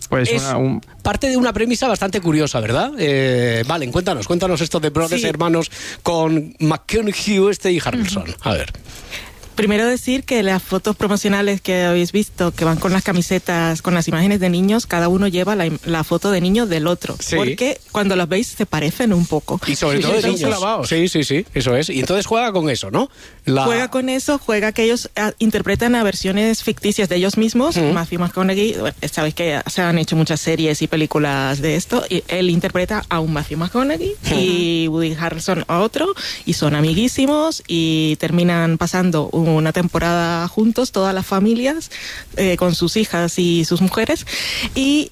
[SPEAKER 8] Pues
[SPEAKER 1] es
[SPEAKER 8] una, un...
[SPEAKER 1] parte de una premisa bastante curiosa, ¿verdad? Eh, vale, cuéntanos, cuéntanos esto de Brothers
[SPEAKER 11] Sí.
[SPEAKER 1] Hermanos con McConaughey este y Harrelson. A ver.
[SPEAKER 11] Primero decir que las fotos promocionales que habéis visto, que van con las camisetas, con las imágenes de niños, cada uno lleva la, im- la foto de niño del otro.
[SPEAKER 1] Sí.
[SPEAKER 11] Porque cuando los veis se parecen un poco.
[SPEAKER 1] Y sobre
[SPEAKER 11] Sí,
[SPEAKER 1] todo
[SPEAKER 11] sí,
[SPEAKER 1] de
[SPEAKER 11] son
[SPEAKER 1] niños.
[SPEAKER 11] clavados.
[SPEAKER 1] Sí, sí, sí, eso es. Y entonces juega con eso, ¿no? La-
[SPEAKER 11] Juega con eso, juega que ellos ah, interpretan a versiones ficticias de ellos mismos.
[SPEAKER 1] Mm.
[SPEAKER 11] Matthew McConaughey, bueno, sabéis que se han hecho muchas series y películas de esto, y él interpreta a un Matthew McConaughey y Woody Harrelson a otro, y son amiguísimos y terminan pasando una temporada juntos, todas las familias, eh, con sus hijas y sus mujeres, y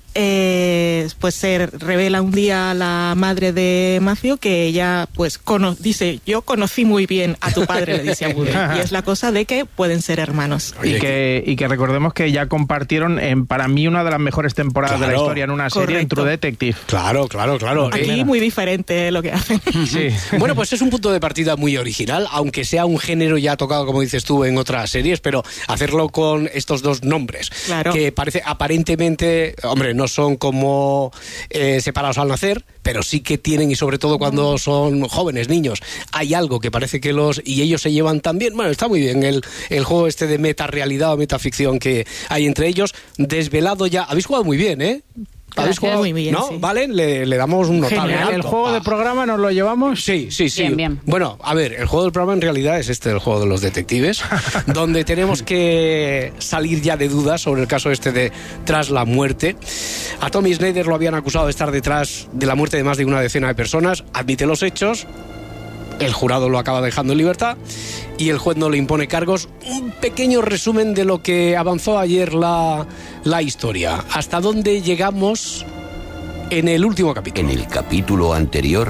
[SPEAKER 11] eh, pues se revela un día la madre de Matthew que ella pues cono- dice, yo conocí muy bien a tu padre, le dice a Woody, y es la cosa de que pueden ser hermanos.
[SPEAKER 8] Y que, y que recordemos que ya compartieron, en, para mí, una de las mejores temporadas de la
[SPEAKER 1] Claro.
[SPEAKER 8] historia en una serie, en
[SPEAKER 11] Correcto.
[SPEAKER 8] True Detective.
[SPEAKER 1] Claro, claro, claro.
[SPEAKER 11] Aquí
[SPEAKER 1] Eh,
[SPEAKER 11] muy diferente lo que hacen.
[SPEAKER 8] Sí.
[SPEAKER 1] Bueno, pues es un punto de partida muy original, aunque sea un género ya tocado, como dices tú, en otras series, pero hacerlo con estos dos nombres,
[SPEAKER 11] Claro.
[SPEAKER 1] que parece aparentemente, hombre, no son como eh, separados al nacer, pero sí que tienen, y sobre todo cuando son jóvenes, niños, hay algo que parece que los... y ellos se llevan tan bien. Bueno, está muy bien el, el juego este de metarealidad o metaficción que hay entre ellos, desvelado ya. Habéis jugado muy bien, ¿eh? ¿Habéis
[SPEAKER 11] Gracias,
[SPEAKER 1] jugado?
[SPEAKER 11] muy bien,
[SPEAKER 1] ¿No?
[SPEAKER 11] sí.
[SPEAKER 1] ¿Vale? Le, le damos un notable
[SPEAKER 10] Genial, el
[SPEAKER 1] alto.
[SPEAKER 10] juego de
[SPEAKER 1] Ah.
[SPEAKER 10] programa nos lo llevamos.
[SPEAKER 1] Sí, sí, sí.
[SPEAKER 9] Bien, bien.
[SPEAKER 1] Bueno, a ver, el juego del programa en realidad es este, el juego de los detectives, donde tenemos que salir ya de dudas sobre el caso este de Tras la muerte. A Tommy Snyder lo habían acusado de estar detrás de la muerte de más de una decena de personas, admite los hechos, el jurado lo acaba dejando en libertad y el juez no le impone cargos. Un pequeño resumen de lo que avanzó ayer la, la historia. ¿Hasta dónde llegamos en el último capítulo?
[SPEAKER 14] En el capítulo anterior,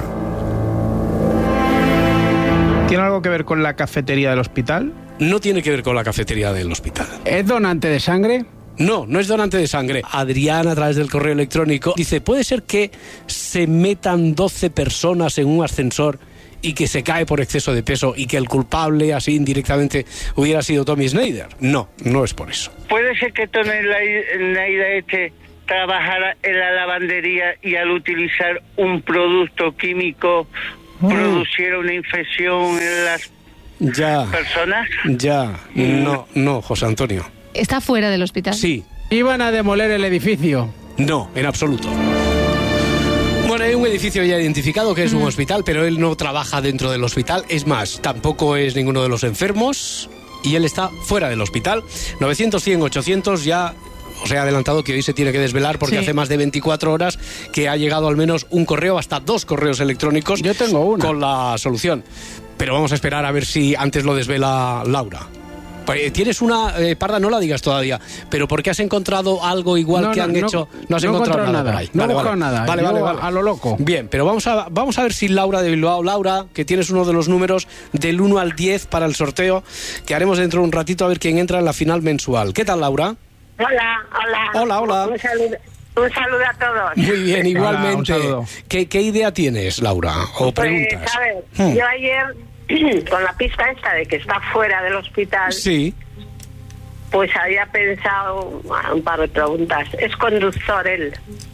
[SPEAKER 8] ¿Tiene algo que ver con la cafetería del hospital?
[SPEAKER 1] No tiene que ver con la cafetería del hospital.
[SPEAKER 10] ¿Es donante de sangre?
[SPEAKER 1] No, no es donante de sangre. Adrián, a través del correo electrónico, dice, ¿puede ser que se metan doce personas en un ascensor y que se cae por exceso de peso y que el culpable, así indirectamente, hubiera sido Tommy Snyder? No, no es por eso.
[SPEAKER 3] ¿Puede ser que Tony Snyder este trabajara en la lavandería y al utilizar un producto químico
[SPEAKER 1] Mm.
[SPEAKER 3] produciera una infección en las
[SPEAKER 1] Ya,
[SPEAKER 3] personas?
[SPEAKER 1] ya, no, no, José Antonio.
[SPEAKER 12] Está fuera del hospital.
[SPEAKER 1] Sí,
[SPEAKER 10] Iban a demoler el edificio.
[SPEAKER 1] no, en absoluto. Bueno, hay un edificio ya identificado que es un hospital, pero él no trabaja dentro del hospital. Es más, tampoco es ninguno de los enfermos y él está fuera del hospital. novecientos, cien, ochocientos ya... Os he adelantado que hoy se tiene que desvelar porque
[SPEAKER 10] Sí.
[SPEAKER 1] hace más de veinticuatro horas que ha llegado al menos un correo, hasta dos correos electrónicos.
[SPEAKER 10] Yo tengo una.
[SPEAKER 1] Con la solución. Pero vamos a esperar a ver si antes lo desvela Laura. Eh, Tienes una, eh, Parda, no la digas todavía, pero ¿por qué has encontrado algo igual
[SPEAKER 10] No,
[SPEAKER 1] que
[SPEAKER 10] no,
[SPEAKER 1] han
[SPEAKER 10] no,
[SPEAKER 1] hecho? No has
[SPEAKER 10] no he
[SPEAKER 1] encontrado
[SPEAKER 10] encontrado
[SPEAKER 1] nada,
[SPEAKER 10] nada.
[SPEAKER 1] por ahí.
[SPEAKER 10] No he
[SPEAKER 1] Vale,
[SPEAKER 10] buscado
[SPEAKER 1] vale.
[SPEAKER 10] nada.
[SPEAKER 1] Vale,
[SPEAKER 10] Yo
[SPEAKER 1] vale, vale.
[SPEAKER 10] a lo loco.
[SPEAKER 1] Bien, pero vamos a, vamos a ver si Laura de Bilbao, Laura, que tienes uno de los números del uno al diez para el sorteo que haremos dentro de un ratito a ver quién entra en la final mensual. ¿Qué tal, Laura?
[SPEAKER 4] Hola, hola.
[SPEAKER 1] Hola, hola.
[SPEAKER 4] Un saludo, un saludo a todos.
[SPEAKER 1] Muy bien, igualmente.
[SPEAKER 8] Hola, un saludo.
[SPEAKER 1] ¿Qué, ¿Qué idea tienes, Laura? ¿O
[SPEAKER 4] Pues,
[SPEAKER 1] preguntas?
[SPEAKER 4] a ver,
[SPEAKER 1] Hmm.
[SPEAKER 4] yo ayer, con la pista esta de que está fuera del hospital,
[SPEAKER 1] Sí.
[SPEAKER 4] pues había pensado ah, un par de preguntas. ¿Es conductor él?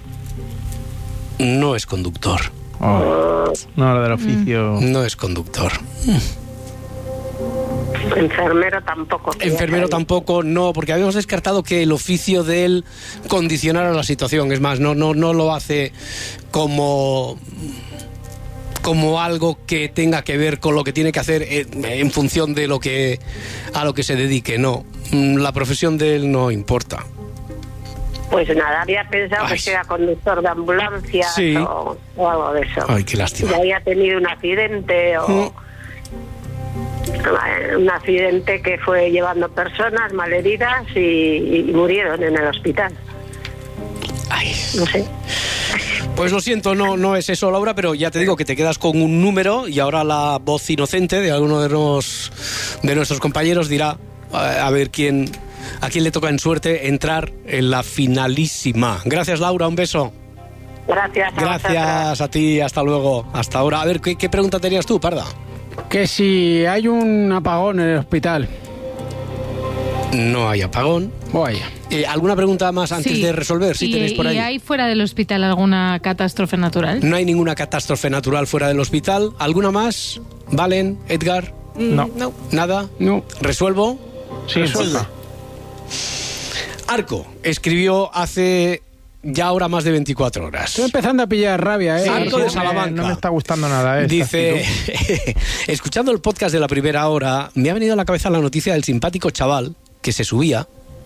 [SPEAKER 1] No es conductor.
[SPEAKER 8] Oh, no, lo del oficio.
[SPEAKER 1] No es conductor.
[SPEAKER 4] Enfermero tampoco.
[SPEAKER 1] Enfermero tampoco, no, porque habíamos descartado que el oficio de él condicionara la situación. Es más, no, no, no lo hace como como algo que tenga que ver con lo que tiene que hacer en, en función de lo que a lo que se dedique. No, Mm, la profesión de él no importa.
[SPEAKER 4] Pues nada, había pensado
[SPEAKER 1] Ay.
[SPEAKER 4] que era conductor de ambulancia
[SPEAKER 1] Sí.
[SPEAKER 4] o, o algo de eso.
[SPEAKER 1] Ay, qué lástima.
[SPEAKER 4] Y había tenido un accidente o... Un accidente que fue llevando personas malheridas y, y murieron en el hospital.
[SPEAKER 1] Ay.
[SPEAKER 4] No sé.
[SPEAKER 1] Pues lo siento, no, no es eso, Laura, pero ya te digo que te quedas con un número y ahora la voz inocente de alguno de, los, de nuestros compañeros dirá a, a ver quién, a quién le toca en suerte entrar en la finalísima. Gracias, Laura, un beso.
[SPEAKER 4] Gracias. A
[SPEAKER 1] Gracias a ti, hasta luego, hasta ahora. A ver, ¿qué, qué pregunta tenías tú, Parda?
[SPEAKER 10] Que si hay un apagón en el hospital.
[SPEAKER 1] No hay apagón.
[SPEAKER 10] Vaya.
[SPEAKER 1] Eh, ¿Alguna pregunta más antes
[SPEAKER 12] Sí.
[SPEAKER 1] de resolver? Sí,
[SPEAKER 12] ¿Y,
[SPEAKER 1] tenéis por ahí.
[SPEAKER 12] ¿Y hay fuera del hospital alguna catástrofe natural?
[SPEAKER 1] No hay ninguna catástrofe natural fuera del hospital. ¿Alguna más? ¿Valen? ¿Edgar?
[SPEAKER 12] No.
[SPEAKER 11] No.
[SPEAKER 1] ¿Nada?
[SPEAKER 10] No.
[SPEAKER 1] ¿Resuelvo?
[SPEAKER 8] Sí,
[SPEAKER 1] Resuelve. Arco escribió hace ya ahora más de veinticuatro horas.
[SPEAKER 10] Estoy empezando a pillar rabia, ¿eh?
[SPEAKER 1] Sí, Arco de
[SPEAKER 8] no me-
[SPEAKER 1] Salamanca.
[SPEAKER 8] No me está gustando nada, ¿eh? esta
[SPEAKER 1] Dice,
[SPEAKER 8] actitud.
[SPEAKER 1] escuchando el podcast de la primera hora, me ha venido a la cabeza la noticia del simpático chaval que se subía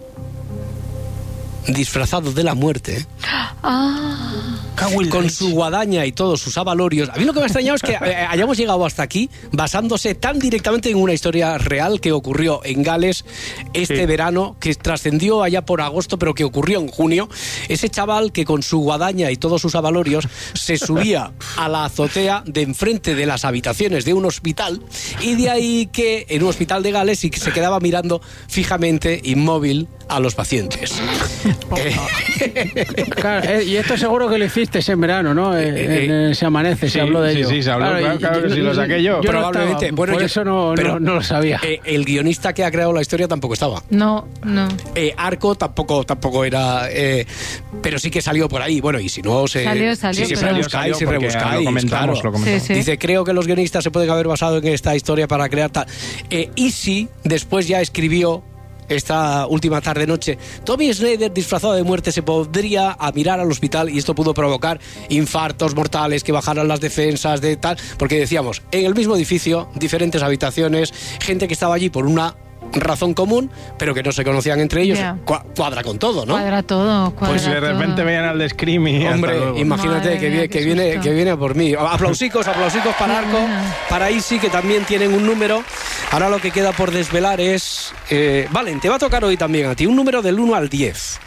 [SPEAKER 1] disfrazado de la muerte,
[SPEAKER 12] Ah.
[SPEAKER 1] con su guadaña y todos sus avalorios. A mí lo que me ha extrañado es que eh, hayamos llegado hasta aquí basándose tan directamente en una historia real que ocurrió en Gales este
[SPEAKER 8] Sí.
[SPEAKER 1] verano, que trascendió allá por agosto, pero que ocurrió en junio. Ese chaval que con su guadaña y todos sus avalorios se subía a la azotea de enfrente de las habitaciones de un hospital, y de ahí que en un hospital de Gales y que se quedaba mirando fijamente, inmóvil, a los pacientes.
[SPEAKER 10] Claro, eh, y esto seguro que lo hiciste en verano, ¿no? Eh, en, en Se Amanece,
[SPEAKER 8] sí,
[SPEAKER 10] se habló de
[SPEAKER 8] sí,
[SPEAKER 10] ello.
[SPEAKER 8] sí, se habló, claro, claro que sí, lo saqué yo.
[SPEAKER 10] no
[SPEAKER 1] Probablemente.
[SPEAKER 10] estaba,
[SPEAKER 1] Bueno,
[SPEAKER 10] por
[SPEAKER 1] yo-
[SPEAKER 10] eso no,
[SPEAKER 1] pero,
[SPEAKER 10] no, no lo sabía.
[SPEAKER 1] eh, el guionista que ha creado la historia tampoco estaba.
[SPEAKER 12] No, no.
[SPEAKER 1] Eh, Arco tampoco tampoco era, eh, pero sí que salió por ahí. Bueno, y si no, se,
[SPEAKER 12] Salió, salió,
[SPEAKER 1] si, si
[SPEAKER 12] pero-
[SPEAKER 1] rebuscáis,
[SPEAKER 8] Salió,
[SPEAKER 1] si
[SPEAKER 8] porque
[SPEAKER 1] rebuscáis,
[SPEAKER 8] lo comentamos,
[SPEAKER 1] claro.
[SPEAKER 8] lo comentamos.
[SPEAKER 12] Sí, sí.
[SPEAKER 1] Dice, creo que los guionistas se pueden haber basado en esta historia para crear tal. Eh, Easy después ya escribió esta última tarde-noche, Tommy Schneider disfrazado de muerte se podría a mirar al hospital y esto pudo provocar infartos mortales, que bajaran las defensas de tal, porque decíamos, en el mismo edificio, diferentes habitaciones, gente que estaba allí por una razón común, pero que no se conocían entre ellos,
[SPEAKER 12] Ya.
[SPEAKER 1] Cua- cuadra con todo, ¿no?
[SPEAKER 12] Cuadra todo, cuadra
[SPEAKER 8] Pues de repente
[SPEAKER 12] todo.
[SPEAKER 8] veían al de Scream y hasta
[SPEAKER 1] Hombre,
[SPEAKER 8] luego.
[SPEAKER 1] imagínate
[SPEAKER 12] Madre
[SPEAKER 1] que,
[SPEAKER 12] mía,
[SPEAKER 1] viene,
[SPEAKER 12] qué
[SPEAKER 1] que, viene,
[SPEAKER 12] susto.
[SPEAKER 1] que viene a por mí. Aplausicos, aplausicos para Arco, para Isi, que también tienen un número. Ahora lo que queda por desvelar es... Eh, Valen, te va a tocar hoy también a ti un número del uno al diez.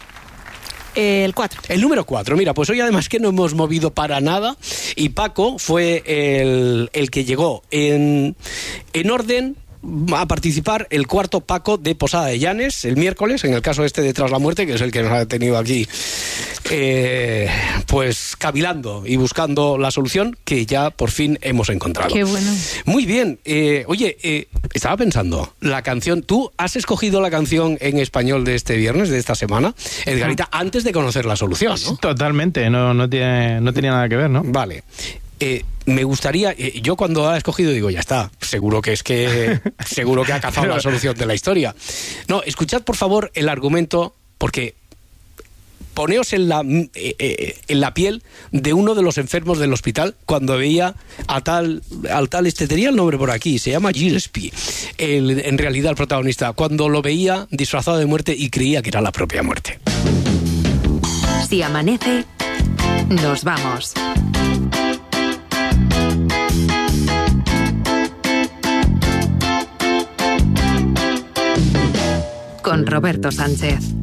[SPEAKER 11] El cuatro.
[SPEAKER 1] El número cuatro, mira, pues hoy además que no hemos movido para nada y Paco fue el, el que llegó en, en orden a participar el cuarto Paco de Posada de Llanes el miércoles, en el caso este de Tras la Muerte, que es el que nos ha tenido aquí eh, pues cavilando y buscando la solución que ya por fin hemos encontrado.
[SPEAKER 12] Qué bueno.
[SPEAKER 1] Muy bien, eh, oye, eh, estaba pensando, la canción, ¿tú has escogido la canción en español de este viernes, de esta semana, Edgarita, antes de conocer la solución, ¿no?
[SPEAKER 8] Totalmente, no, no, tiene, no tenía nada que ver, ¿no?
[SPEAKER 1] Vale. Eh, me gustaría, eh, yo cuando la he escogido digo, ya está, seguro que es que seguro que ha cazado la solución de la historia. No, escuchad por favor el argumento, porque poneos en la, eh, eh, en la piel de uno de los enfermos del hospital cuando veía a tal, al tal, este tenía el nombre por aquí, se llama Gillespie, el, en realidad el protagonista, cuando lo veía disfrazado de muerte y creía que era la propia muerte.
[SPEAKER 7] Si amanece, nos vamos. Con Roberto Sánchez.